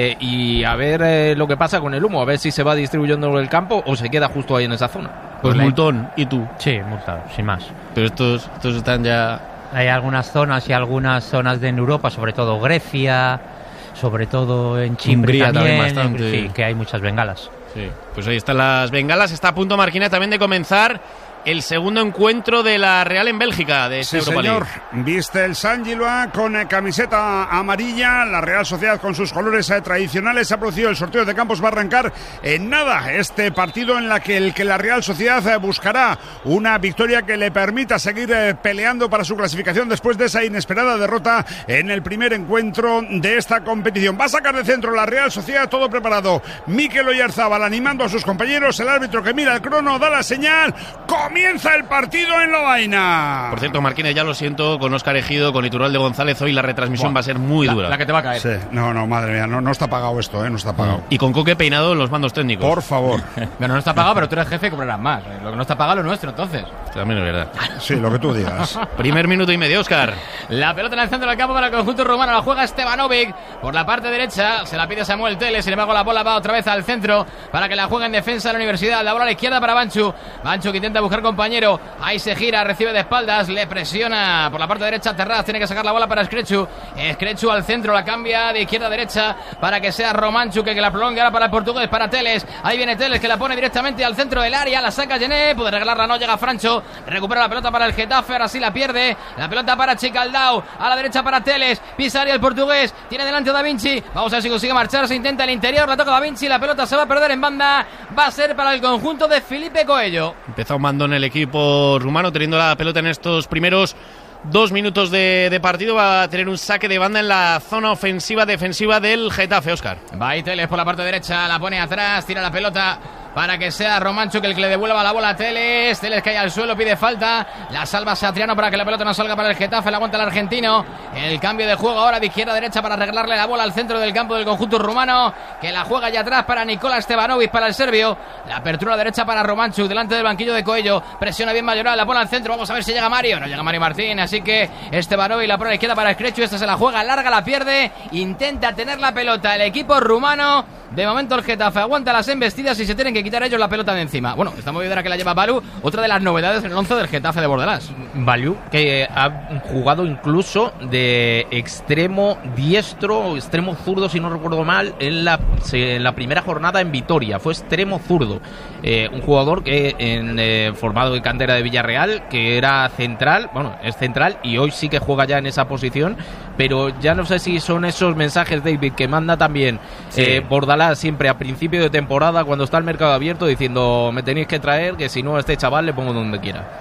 y a ver lo que pasa con el humo, a ver si se va distribuyendo el campo o se queda justo ahí en esa zona. Pues multón, ¿y tú? Sí, multado, sin más. Pero estos están ya... Hay algunas zonas y algunas zonas de Europa, sobre todo Grecia, sobre todo en Chipre también bastante. Sí, que hay muchas bengalas. Sí, pues ahí están las bengalas. Está a punto, Marquina, también de comenzar el segundo encuentro de la Real en Bélgica de sí, Europa señor. League. Viste el San Gillois con camiseta amarilla, la Real Sociedad con sus colores tradicionales. Se ha producido el sorteo de campos, va a arrancar en nada este partido en el que la Real Sociedad buscará una victoria que le permita seguir peleando para su clasificación después de esa inesperada derrota en el primer encuentro de esta competición. Va a sacar de centro la Real Sociedad, todo preparado. Mikel Oyarzábal animando a sus compañeros, el árbitro que mira el crono, da la señal. Comienza el partido en Lovaina. Por cierto, Marquínez, ya lo siento, con Óscar Ejido, con Iturralde González, hoy la retransmisión va a ser muy dura. La que te va a caer. Sí. No, madre mía, no está pagado esto, no está pagado. Y con Coque peinado en los mandos técnicos. Por favor. Bueno, no está pagado, pero tú eres jefe y cobrarás más. Lo que no está pagado es lo nuestro, entonces. También es verdad. Sí, lo que tú digas. Primer minuto y medio, Óscar. La pelota en el centro del campo para el conjunto rumano. La juega Stevanovic por la parte derecha. Se la pide Samuel Teles. Sin embargo, la bola va otra vez al centro para que la juegue en defensa de la Universidad. La bola a la izquierda para Banchu. Banchu que intenta buscar compañero. Ahí se gira, recibe de espaldas. Le presiona por la parte derecha Terraz. Tiene que sacar la bola para Skrechu. Skrechu al centro. La cambia de izquierda a derecha para que sea Romanchu que la prolongue ahora para el portugués, para Teles. Ahí viene Teles que la pone directamente al centro del área. La saca Gené. Puede regalarla, no llega Francho. Recupera la pelota para el Getafe. Ahora sí la pierde. La pelota para Chicaldao. A la derecha para Teles. Pisa área el portugués. Tiene delante a Da Vinci. Vamos a ver si consigue marcharse. Intenta el interior. La toca Da Vinci. La pelota se va a perder en banda. Va a ser para el conjunto de Felipe Coelho. Empezó un mandón el equipo rumano teniendo la pelota en estos primeros 2 minutos de partido. Va a tener un saque de banda en la zona ofensiva-defensiva del Getafe, Óscar. Va ahí Teles por la parte derecha. La pone atrás. Tira la pelota para que sea Romancho que el que le devuelva la bola a Teles. Teles cae al suelo, pide falta. La salva Satriano para que la pelota no salga para el Getafe. La aguanta el argentino. El cambio de juego ahora de izquierda a derecha para arreglarle la bola al centro del campo del conjunto rumano. Que la juega ya atrás para Nikola Stevanovic, para el serbio. La apertura derecha para Romancho delante del banquillo de Coelho. Presiona bien Mayoral, la pone al centro. Vamos a ver si llega Mario. No llega Mario Martín, así que Stevanovic la pone a la izquierda para Skrechu. Esta se la juega larga, la pierde. Intenta tener la pelota el equipo rumano. De momento el Getafe aguanta las embestidas y se tienen que quitar ellos la pelota de encima. Bueno, esta movidera que la lleva Balu, otra de las novedades en el 11 del Getafe de Bordalás. Balu, que ha jugado incluso de extremo diestro, extremo zurdo, si no recuerdo mal, en la primera jornada en Vitoria. Fue extremo zurdo. Un jugador que formado de cantera de Villarreal, que era central, bueno, es central y hoy sí que juega ya en esa posición, pero ya no sé si son esos mensajes, David, que manda también Bordalás siempre a principio de temporada cuando está el mercado abierto diciendo me tenéis que traer, que si no a este chaval le pongo donde quiera.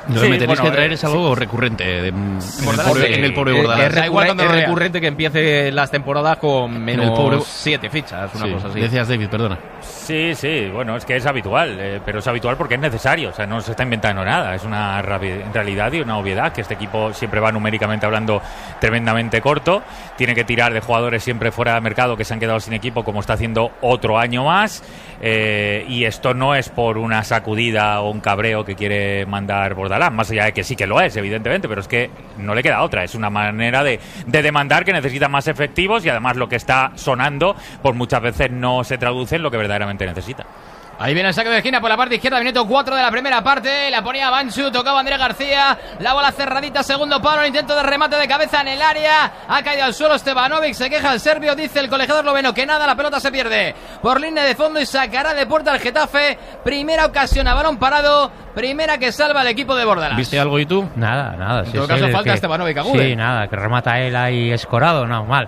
Lo que me tenéis que traer es algo recurrente en el pobre Bordalás. Es recurrente que empiece las temporadas con menos 7 fichas, una cosa así. Decías, David, perdona. Sí, bueno, es que es habitual, pero es habitual porque es necesario, o sea, no se está inventando nada, es una realidad y una obviedad que este equipo siempre va numéricamente hablando tremendamente corto, tiene que tirar de jugadores siempre fuera de mercado que se han quedado sin equipo, como está haciendo otro año más, y esto no es por una sacudida o un cabreo que quiere mandar Bordalás, más allá de que sí que lo es, evidentemente, pero es que no le queda otra, es una manera de demandar que necesita más efectivos y además lo que está sonando, pues muchas veces no se traduce en lo que verdaderamente necesita. Ahí viene el saque de esquina por la parte izquierda, minuto 4 de la primera parte, la ponía Banchu, tocaba Andrés García, la bola cerradita, segundo palo, intento de remate de cabeza en el área, ha caído al suelo Stevanovic, se queja el serbio, dice el colegiador esloveno que nada, la pelota se pierde por línea de fondo y sacará de puerta al Getafe, primera ocasión a balón parado, primera que salva al equipo de Bordalás. ¿Viste algo y tú? Nada. En todo caso falta Stevanovic agude. Sí, nada, que remata él ahí escorado, no, mal.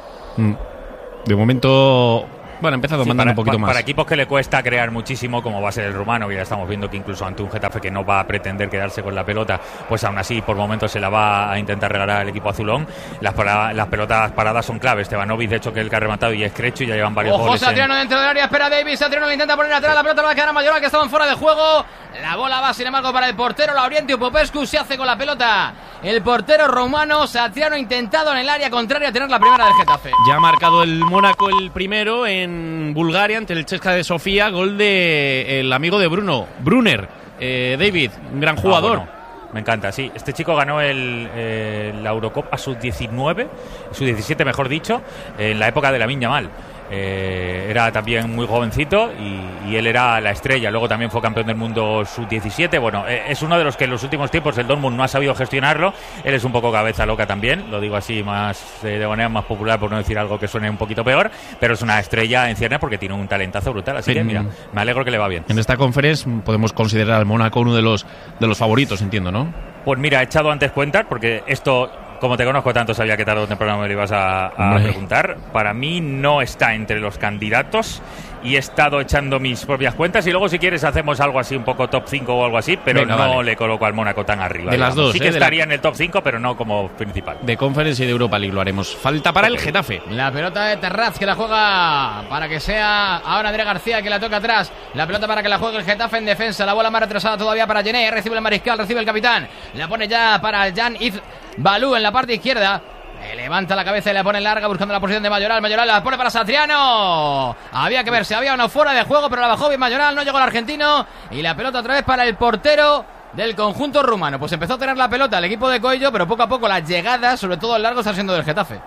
De momento... Bueno, ha empezado a mandar un poquito más. Para equipos que le cuesta crear muchísimo, como va a ser el rumano, que ya estamos viendo que incluso ante un Getafe que no va a pretender quedarse con la pelota, pues aún así por momentos se la va a intentar regalar al equipo azulón. Las pelotas paradas son claves. Stevanovic, de hecho, que es el que ha rematado, y es Crechu, y ya llevan varios goles. Satriano dentro del área, espera Davis, Satriano le intenta poner atrás, la pelota va a quedar a Mayoral, que estaban fuera de juego. La bola va, sin embargo, para el portero Laurientiu Popescu, se hace con la pelota el portero rumano. Satriano intentado en el área contraria a tener la primera del Getafe. Ya ha marcado el Mónaco el primero en Bulgaria ante el CSKA de Sofía, gol de el amigo de Bruno, Brunner. David, un gran jugador. Bueno, me encanta, sí. Este chico ganó la Eurocopa sub-19, sub-17 mejor dicho, en la época de Lamine Yamal. Era también muy jovencito y él era la estrella. Luego también fue campeón del mundo sub-17. Bueno, es uno de los que en los últimos tiempos el Dortmund no ha sabido gestionarlo. Él es un poco cabeza loca también, lo digo así más de manera más popular, por no decir algo que suene un poquito peor, pero es una estrella en ciernes porque tiene un talentazo brutal. Así que mira, me alegro que le va bien. En esta conference podemos considerar al Mónaco uno de los favoritos, entiendo, ¿no? Pues mira, he echado antes cuentas porque esto... Como te conozco tanto, sabía que tarde o temprano me lo ibas a preguntar. Para mí no está entre los candidatos y he estado echando mis propias cuentas y luego si quieres hacemos algo así, un poco top 5 o algo así, pero venga, no le coloco al Mónaco tan arriba. De las dos, sí que estaría en el top 5, pero no como principal. De Conference y de Europa League lo haremos. Falta para el Getafe. La pelota de Terraz, que la juega para que sea ahora Andrés García, que la toca atrás. La pelota para que la juegue el Getafe en defensa. La bola más retrasada todavía para Gené. Recibe el mariscal, recibe el capitán. La pone ya para Jan Iz Balú en la parte izquierda. Levanta la cabeza y la pone larga buscando la posición de Mayoral. Mayoral la pone para Satriano. Había que ver si había una fuera de juego, pero la bajó bien Mayoral. No llegó el argentino. Y la pelota otra vez para el portero del conjunto rumano. Pues empezó a tener la pelota el equipo de Coello, pero poco a poco las llegadas, sobre todo el largo, están siendo del Getafe.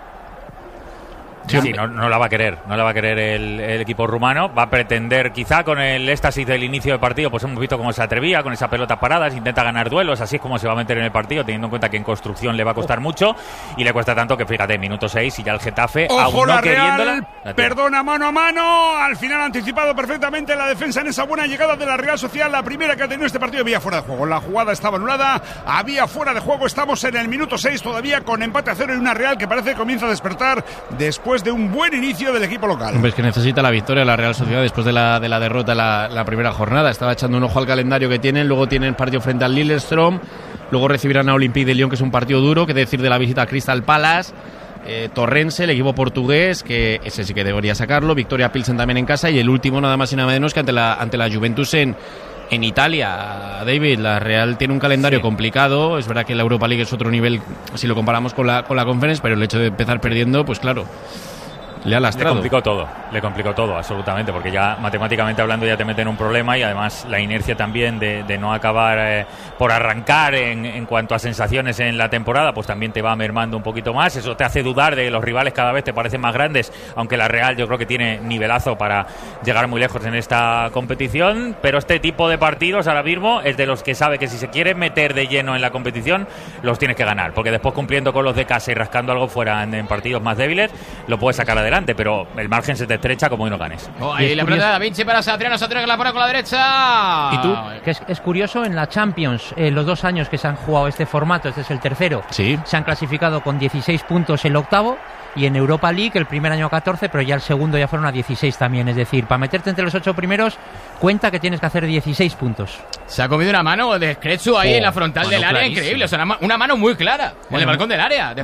Sí, no la va a querer, el equipo rumano. Va a pretender, quizá con el éxtasis del inicio del partido, pues hemos visto cómo se atrevía con esa pelota parada, intenta ganar duelos, así es como se va a meter en el partido, teniendo en cuenta que en construcción le va a costar mucho y le cuesta tanto que, fíjate, minuto 6 y ya el Getafe, ojo, aún no queriéndola, perdona, mano a mano, al final ha anticipado perfectamente la defensa en esa buena llegada de la Real Sociedad, la primera que ha tenido este partido. Había fuera de juego, la jugada estaba anulada, había fuera de juego, estamos en el minuto 6 todavía con empate a 0 y una Real que parece que comienza a despertar después de un buen inicio del equipo local. Hombre, es que necesita la victoria la Real Sociedad después de la derrota la primera jornada. Estaba echando un ojo al calendario que tienen, luego tienen partido frente al Lillestrøm, luego recibirán a Olympique de Lyon, que es un partido duro, que decir de la visita a Crystal Palace, Torrense, el equipo portugués, que ese sí que debería sacarlo, Victoria Pilsen también en casa, y el último nada más y nada menos que ante la Juventus en Italia. David, la Real tiene un calendario complicado. Es verdad que la Europa League es otro nivel si lo comparamos con la Conference, pero el hecho de empezar perdiendo, pues claro, le ha lastrado. Le complicó todo, absolutamente, porque ya matemáticamente hablando ya te mete en un problema y además la inercia también de no acabar por arrancar en cuanto a sensaciones en la temporada, pues también te va mermando un poquito más. Eso te hace dudar de que los rivales cada vez te parecen más grandes, aunque la Real yo creo que tiene nivelazo para llegar muy lejos en esta competición, pero este tipo de partidos ahora mismo es de los que sabe que si se quiere meter de lleno en la competición los tienes que ganar, porque después cumpliendo con los de casa y rascando algo fuera en partidos más débiles lo puedes sacar adelante. delante, pero el margen se te estrecha como hoy no ganes. Ahí la pelota de Da Vinci para Satriano que la pone con la derecha. ¿Y tú? Que es curioso, en la Champions, los 2 años que se han jugado este formato, este es el tercero, se han clasificado con 16 puntos el octavo, y en Europa League el primer año 14, pero ya el segundo ya fueron a 16 también. Es decir, para meterte entre los 8 primeros, cuenta que tienes que hacer 16 puntos. Se ha comido una mano de Skretsu ahí en la frontal del área, increíble. O sea, una mano muy clara en el balcón del área.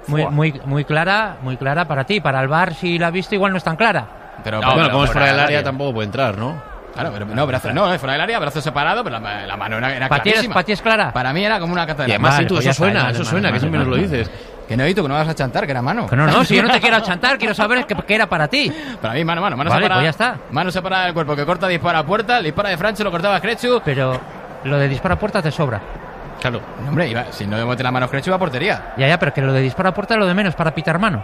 Muy clara para ti. Para el VAR, si la has visto, igual no es tan clara. Pero como es fuera del área, tampoco puede entrar, ¿no? Claro, pero no, brazos no, fuera del área, brazos separados, pero la mano era clarísima. ¿Para ti es clara? Para mí era como una cata de la mano. Y además, eso suena, que siempre nos lo dices. Que no, que no vas a chantar, que era mano. No, si yo no te quiero chantar, quiero saber qué era para ti. Para mí, mano vale, separada. Pues ya está. Mano separada del cuerpo, que corta, dispara a puerta, el dispara de Francho, lo cortaba Skretsu. Pero lo de dispara a puerta te sobra. Claro. No, hombre, si no le mete la mano a Skretsu, iba a portería. Ya, pero que lo de dispara a puerta es lo de menos para pitar mano.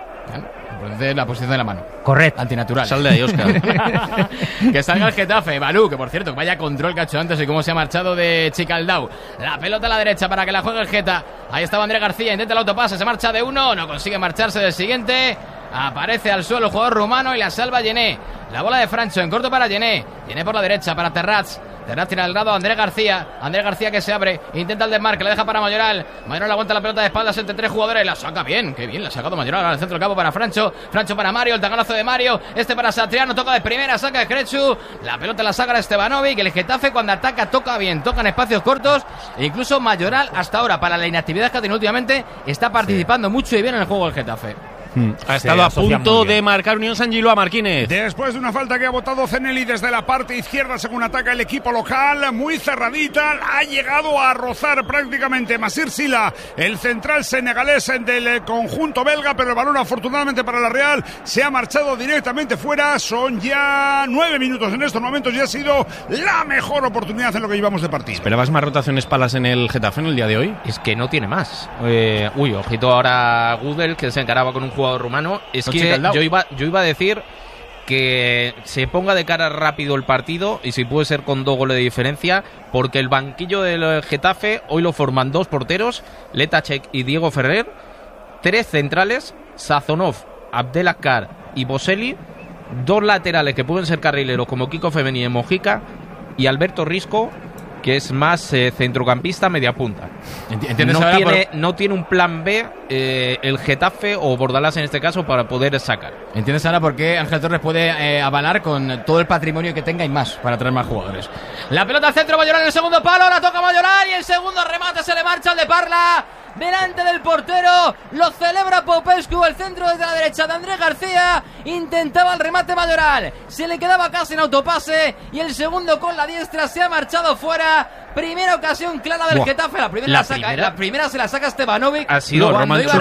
De la posición de la mano. Correcto. Antinatural. Sal de ahí, Óscar. Que salga el Getafe. Balú, que por cierto, vaya control que ha hecho antes y cómo se ha marchado de Chicaldao. La pelota a la derecha para que la juegue el Geta. Ahí estaba Andrés García, intenta el autopase, se marcha de uno, no consigue marcharse del siguiente. Aparece al suelo el jugador rumano y la salva Yené. La bola de Francho en corto para Yené. Yené por la derecha para Terrats. Terrats tiene al lado a Andrés García. Andrés García que se abre, intenta el desmarque, la deja para Mayoral. Mayoral aguanta la pelota de espaldas entre 3 jugadores. La saca bien, qué bien la ha sacado Mayoral al centro del campo para Francho. Francho para Mario, el taganazo de Mario. Este para Satriano, toca de primera, saca Skretsu. La pelota la saca Stevanovic. El Getafe cuando ataca toca bien, toca en espacios cortos. E incluso Mayoral hasta ahora, para la inactividad que ha tenido últimamente, está participando mucho y bien en el juego del Getafe. Ha estado a punto de marcar Unión San Gilois, Marquínez. Después de una falta que ha botado Zeneli desde la parte izquierda según ataca el equipo local, muy cerradita, ha llegado a rozar prácticamente Masir Sila, el central senegalés del conjunto belga, pero el balón afortunadamente para la Real se ha marchado directamente fuera. Son ya 9 minutos en estos momentos y ha sido la mejor oportunidad en lo que llevamos de partido. ¿Esperabas más rotaciones palas en el Getafe en el día de hoy? Es que no tiene más. Ojito ahora Gudel, que se encaraba con un jugador rumano. Es que yo iba a decir que se ponga de cara rápido el partido y si puede ser con 2 goles de diferencia, porque el banquillo del Getafe hoy lo forman 2 porteros, Letacek y Diego Ferrer, 3 centrales, Sazonov, Abdelakar y Boselli, 2 laterales que pueden ser carrileros como Kiko Femení y Mojica, y Alberto Risco, que es más centrocampista media punta. No tiene un plan B el Getafe o Bordalás en este caso para poder sacar. ¿Entiendes ahora por qué Ángel Torres puede avalar con todo el patrimonio que tenga y más para traer más jugadores? La pelota al centro, Mayoral en el segundo palo, la toca Mayoral y el segundo remate se le marcha al de Parla. Delante del portero, lo celebra Popescu, el centro desde la derecha de Andrés García, intentaba el remate Mayoral, se le quedaba casi en autopase y el segundo con la diestra se ha marchado fuera. Primera ocasión clara del Getafe, la primera se la saca Stevanovic. Ha sido Romanchu,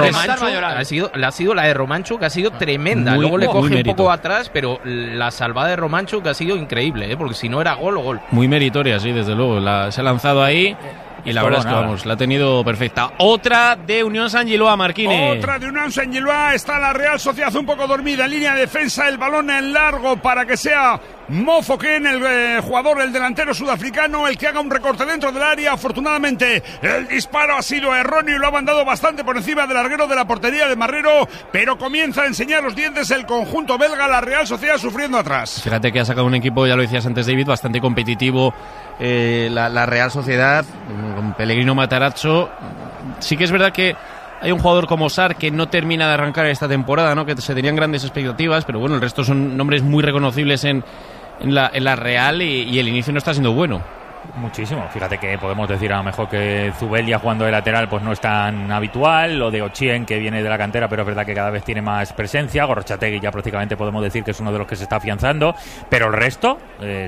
ha sido la de Romanchu, que ha sido tremenda. Luego le coge un poco atrás, pero la salvada de Romanchu que ha sido increíble, porque si no era gol o gol. Muy meritoria, sí, desde luego. Se ha lanzado ahí. Y la verdad es que vamos, la ha tenido perfecta. Otra de Unión San Gilois, Marquínez. Otra de Unión San Gilois. Está la Real Sociedad un poco dormida en línea de defensa. El balón en largo para que sea Mofoken, el jugador, el delantero sudafricano, el que haga un recorte dentro del área. Afortunadamente el disparo ha sido erróneo y lo ha mandado bastante por encima del larguero de la portería de Marrero, pero comienza a enseñar los dientes el conjunto belga. La Real Sociedad sufriendo atrás. Fíjate que ha sacado un equipo, ya lo decías antes, David, bastante competitivo. La Real Sociedad con Pellegrino, Matarazzo. Sí que es verdad que hay un jugador como Sar que no termina de arrancar esta temporada, ¿no? Que se tenían grandes expectativas, pero bueno, el resto son nombres muy reconocibles en la Real y el inicio no está siendo bueno. Muchísimo. Fíjate que podemos decir a lo mejor que Zubelia jugando de lateral pues no es tan habitual, lo de Ochien que viene de la cantera pero es verdad que cada vez tiene más presencia, Gorrochategui ya prácticamente podemos decir que es uno de los que se está afianzando, pero el resto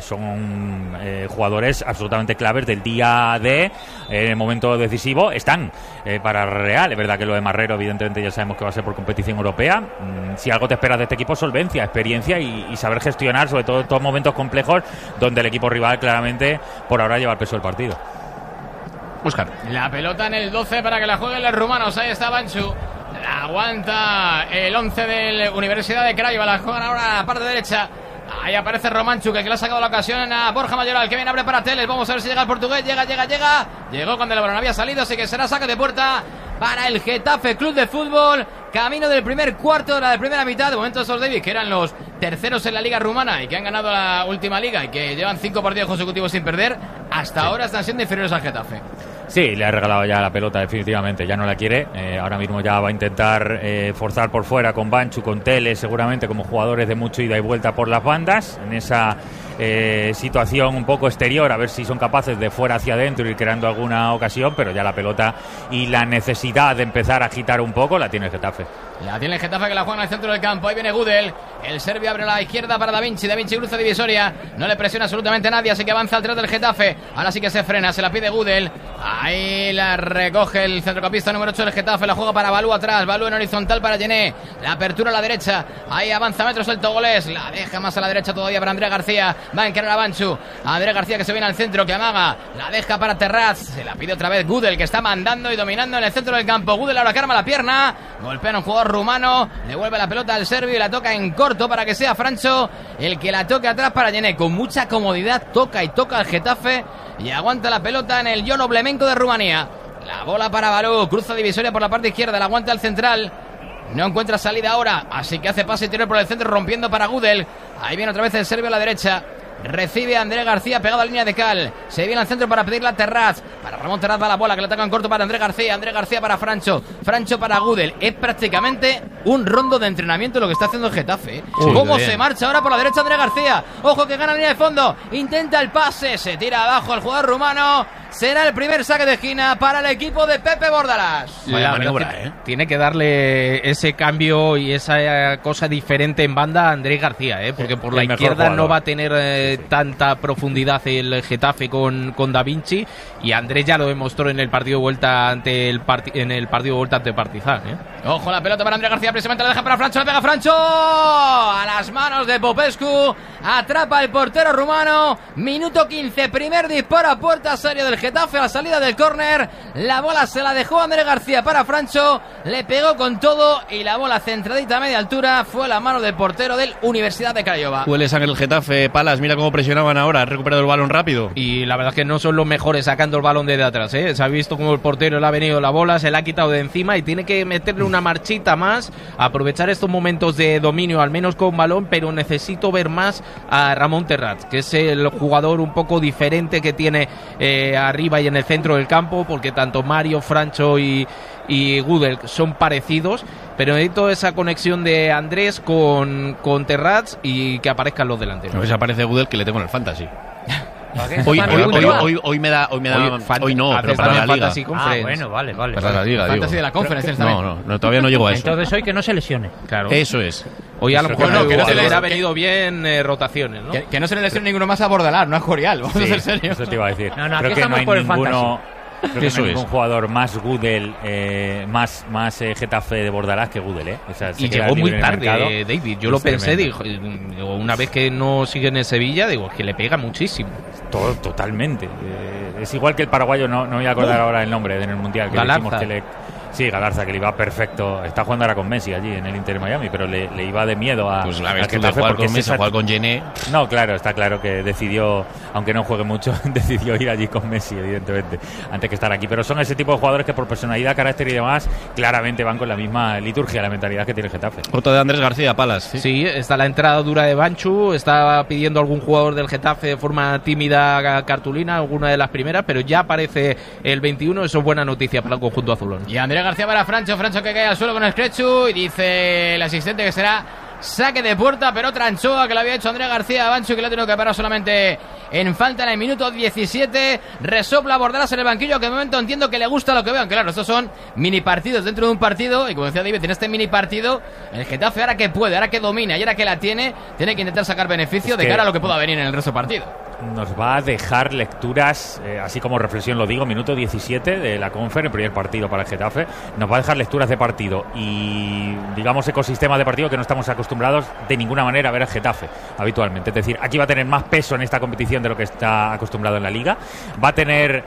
son jugadores absolutamente claves del día de en el momento decisivo están para Real. Es verdad que lo de Marrero evidentemente ya sabemos que va a ser por competición europea. Si algo te esperas de este equipo, solvencia, experiencia y saber gestionar sobre todo estos momentos complejos donde el equipo rival claramente por ahora lleva el peso del partido. Óscar. La pelota en el 12 para que la jueguen los rumanos. Ahí está Banchu. La aguanta el 11 de la Universidad de Craiova. La juegan ahora a la parte derecha. Ahí aparece Romanchu, que le ha sacado la ocasión a Borja Mayoral, que viene a abre para Teles. Vamos a ver si llega el portugués. Llega. Llegó cuando el balón había salido, así que será saque de puerta para el Getafe Club de Fútbol, camino del primer cuarto de la primera mitad. De momento esos David, que eran los terceros en la liga rumana y que han ganado la última liga y que llevan 5 partidos consecutivos sin perder, hasta ahora están siendo inferiores al Getafe. Sí, le ha regalado ya la pelota definitivamente, ya no la quiere, ahora mismo ya va a intentar forzar por fuera con Banchu, con Tele, seguramente como jugadores de mucho ida y vuelta por las bandas, en esa situación un poco exterior, a ver si son capaces de fuera hacia adentro ir creando alguna ocasión, pero ya la pelota y la necesidad de empezar a agitar un poco la tiene el Getafe. La tiene el Getafe, que la juega en el centro del campo. Ahí viene Gudel. El serbio abre a la izquierda para Da Vinci. Da Vinci cruza divisoria. No le presiona absolutamente a nadie, así que avanza al 3 del Getafe. Ahora sí que se frena, se la pide Gudel. Ahí la recoge el centrocampista número 8 del Getafe. La juega para Balú atrás. Balú en horizontal para Gené. La apertura a la derecha. Ahí avanza metros el togolés. La deja más a la derecha todavía para Andrés García. Va a encarar a Banchu. Andrés García, que se viene al centro, que amaga. La deja para Terraz. Se la pide otra vez Gudel, que está mandando y dominando en el centro del campo. Gudel ahora que arma la pierna. Golpea a un jugador rumano. Le vuelve la pelota al serbio y la toca en corto para que sea Francho el que la toque atrás para Gené. Con mucha comodidad toca y toca al Getafe y aguanta la pelota en el Yono Blemenko de Rumanía. La bola para Balú, cruza divisoria por la parte izquierda, la aguanta el central. No encuentra salida ahora, así que hace pase interior por el centro, rompiendo para Gudel. Ahí viene otra vez el serbio a la derecha. Recibe a Andrés García pegado a la línea de cal. Se viene al centro para pedirle a Terraz. Para Ramón Terraz va la bola, que le ataca en corto para Andrés García. Andrés García para Francho. Francho para Gudel. Es prácticamente un rondo de entrenamiento lo que está haciendo el Getafe. Sí, cómo se marcha ahora por la derecha Andrés García. Ojo que gana la línea de fondo. Intenta el pase. Se tira abajo el jugador rumano. Será el primer saque de esquina para el equipo de Pepe Bordalás. Vaya maniobra, Tiene que darle ese cambio y esa cosa diferente en banda a Andrés García, porque por la izquierda no va a tener tanta profundidad el Getafe con Da Vinci, y Andrés ya lo demostró en el partido de vuelta ante Partizan. Ojo la pelota para Andrés García, precisamente la deja para Francho, la pega Francho a las manos de Popescu, atrapa el portero rumano. Minuto 15, primer disparo a puerta seria del Getafe a la salida del córner. La bola se la dejó Andrés García para Francho, le pegó con todo y la bola centradita a media altura fue a la mano del portero del Universidad de Craiova. Huele sangre el Getafe, Palas, mira cómo presionaban ahora, ha recuperado el balón rápido. Y la verdad es que no son los mejores sacando el balón desde atrás, Se ha visto como el portero le ha venido la bola, se la ha quitado de encima y tiene que meterle una marchita más, aprovechar estos momentos de dominio, al menos con balón, pero necesito ver más a Ramón Terraz, que es el jugador un poco diferente que tiene arriba y en el centro del campo, porque tanto Mario, Francho y Gudel son parecidos, pero necesito esa conexión de Andrés con Terraz y que aparezcan los delanteros. No, aparece Gudel, que le tengo en el Fantasy. Hoy me da hoy no, pero para la liga. Bueno, vale. Para la liga, Fantasy de la Conference. No, todavía no llego a eso. Entonces hoy que no se lesione. Claro. Eso es. Hoy a lo mejor que no se les ha venido bien rotaciones, ¿no? Que no se le lesione ninguno más a Bordalás, no a Jorial, vamos a ser serios. Eso te iba a decir. No, creo que no hay ninguno. Creo que no hay ningún jugador más Gudel, más Getafe de Bordalás que Gudel, O sea, y llegó muy tarde, David. Yo lo pensé, digo, una vez que no sigue en el Sevilla, digo, que le pega muchísimo. Totalmente. Es igual que el paraguayo, no voy a acordar ahora el nombre en el Mundial. Que Galarza. Sí, Galarza, que le iba perfecto. Está jugando ahora con Messi allí en el Inter de Miami, pero le iba de miedo a. Pues la vez que jugar con Messi, jugar con Gené. No, claro, está claro que decidió, aunque no juegue mucho, decidió ir allí con Messi, evidentemente, antes que estar aquí. Pero son ese tipo de jugadores que por personalidad, carácter y demás, claramente van con la misma liturgia, la mentalidad que tiene el Getafe. Foto de Andrés García, Palas. Sí, está la entrada dura de Banchu, está pidiendo algún jugador del Getafe de forma tímida cartulina, alguna de las primeras, pero ya aparece el 21, eso es buena noticia para el conjunto azulón. Y Andrés García para Francho que cae al suelo con el Screchu y dice el asistente que será saque de puerta, pero otra anchoa que le había hecho Andrés García a Banchu, que le ha tenido que parar solamente en falta en el minuto 17. Resopla Bordalás en el banquillo, que de momento entiendo que le gusta lo que vean. Claro, estos son mini partidos dentro de un partido, y como decía David, en este mini partido el Getafe ahora que puede, ahora que domina y ahora que la tiene que intentar sacar beneficio de cara a lo que pueda venir en el resto del partido. Nos va a dejar lecturas, así como reflexión lo digo, minuto 17 de la Confer, el primer partido para el Getafe. Nos va a dejar lecturas de partido y, digamos, ecosistemas de partido que no estamos acostumbrados de ninguna manera a ver al Getafe habitualmente. Es decir, aquí va a tener más peso en esta competición de lo que está acostumbrado en la Liga. Va a tener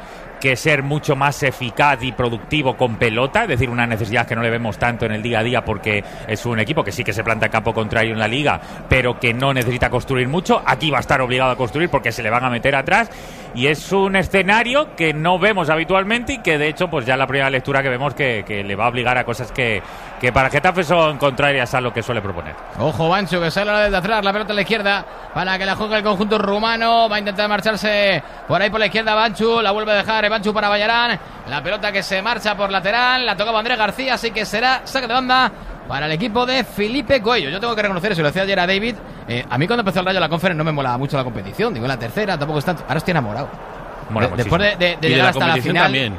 que ser mucho más eficaz y productivo con pelota, es decir, una necesidad que no le vemos tanto en el día a día porque es un equipo que sí que se planta en campo contrario en la liga, pero que no necesita construir mucho. Aquí va a estar obligado a construir porque se le van a meter atrás, y es un escenario que no vemos habitualmente y que de hecho pues ya la primera lectura que vemos que le va a obligar a cosas que para Getafe son contrarias a lo que suele proponer. Ojo, Banchu, que sale desde atrás, la pelota a la izquierda para que la juegue el conjunto rumano. Va a intentar marcharse por ahí por la izquierda Banchu, la vuelve a dejar Banchu para Bayarán. La pelota que se marcha por lateral, la tocaba Andrés García, así que será saque de banda para el equipo de Felipe Coello. Yo tengo que reconocer, eso lo decía ayer a David, a mí cuando empezó el Rayo la Conference no me molaba mucho la competición. Digo, en la tercera tampoco está. Ahora estoy enamorado. Después de llegar hasta la final también.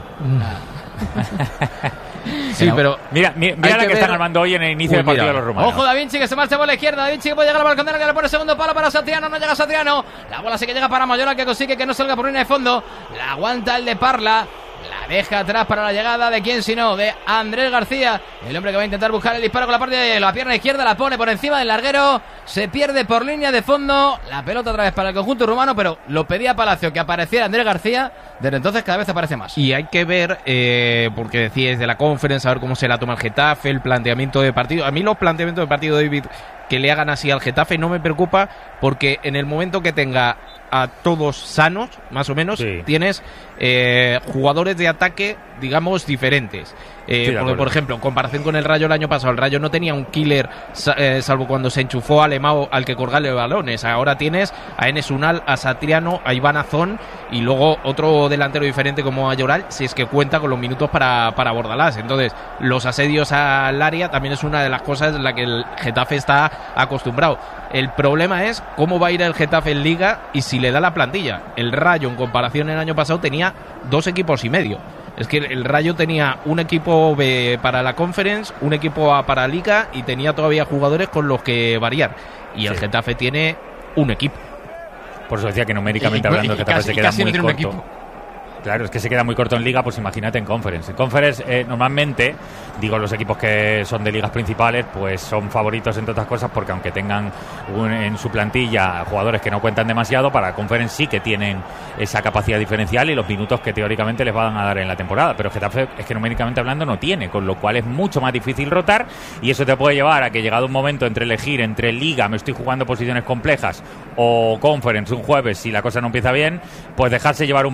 Sí, pero mira la que están armando hoy en el inicio del partido de los rumanos. Ojo, Da Vinci, que se marcha por la izquierda. Da Vinci que puede llegar al balcón, que le pone segundo palo para Satriano. No llega Satriano. La bola sí que llega para Mayola, que consigue que no salga por línea de fondo. La aguanta el de Parla. La deja atrás para la llegada de quién sino de Andrés García, el hombre que va a intentar buscar el disparo con la parte de la pierna izquierda. La pone por encima del larguero, se pierde por línea de fondo. La pelota otra vez para el conjunto rumano, pero lo pedía Palacio que apareciera Andrés García. Desde entonces cada vez aparece más. Y hay que ver, porque decíais de la Conference, a ver cómo se la toma el Getafe, el planteamiento de partido. A mí los planteamientos de partido, David, que le hagan así al Getafe no me preocupa, porque en el momento que tenga a todos sanos, más o menos, sí, tienes jugadores de ataque, digamos, diferentes. Porque, por ejemplo, en comparación con el Rayo el año pasado, el Rayo no tenía un killer, salvo cuando se enchufó a Lemao al que colgarle balones. Ahora tienes a Enes Unal, a Satriano, a Iván Azón y luego otro delantero diferente como a Lloral, si es que cuenta con los minutos para Bordalás. Entonces, los asedios al área también es una de las cosas en la que el Getafe está acostumbrado. El problema es cómo va a ir el Getafe en Liga y si le da la plantilla. El Rayo, en comparación el año pasado, tenía 2 equipos y medio. Es que el Rayo tenía un equipo B para la Conference, un equipo A para Liga y tenía todavía jugadores con los que variar. Y el Getafe tiene un equipo. Por eso decía que numéricamente hablando el Getafe se queda muy corto. Claro, es que se queda muy corto en Liga, pues imagínate en Conference. En Conference, normalmente, digo, los equipos que son de ligas principales, pues son favoritos entre otras cosas, porque aunque tengan en su plantilla jugadores que no cuentan demasiado, para la Conference sí que tienen esa capacidad diferencial y los minutos que teóricamente les van a dar en la temporada. Pero Getafe es que numéricamente hablando no tiene, con lo cual es mucho más difícil rotar, y eso te puede llevar a que llegado un momento entre elegir entre Liga, me estoy jugando posiciones complejas, o Conference un jueves, si la cosa no empieza bien, pues dejarse llevar un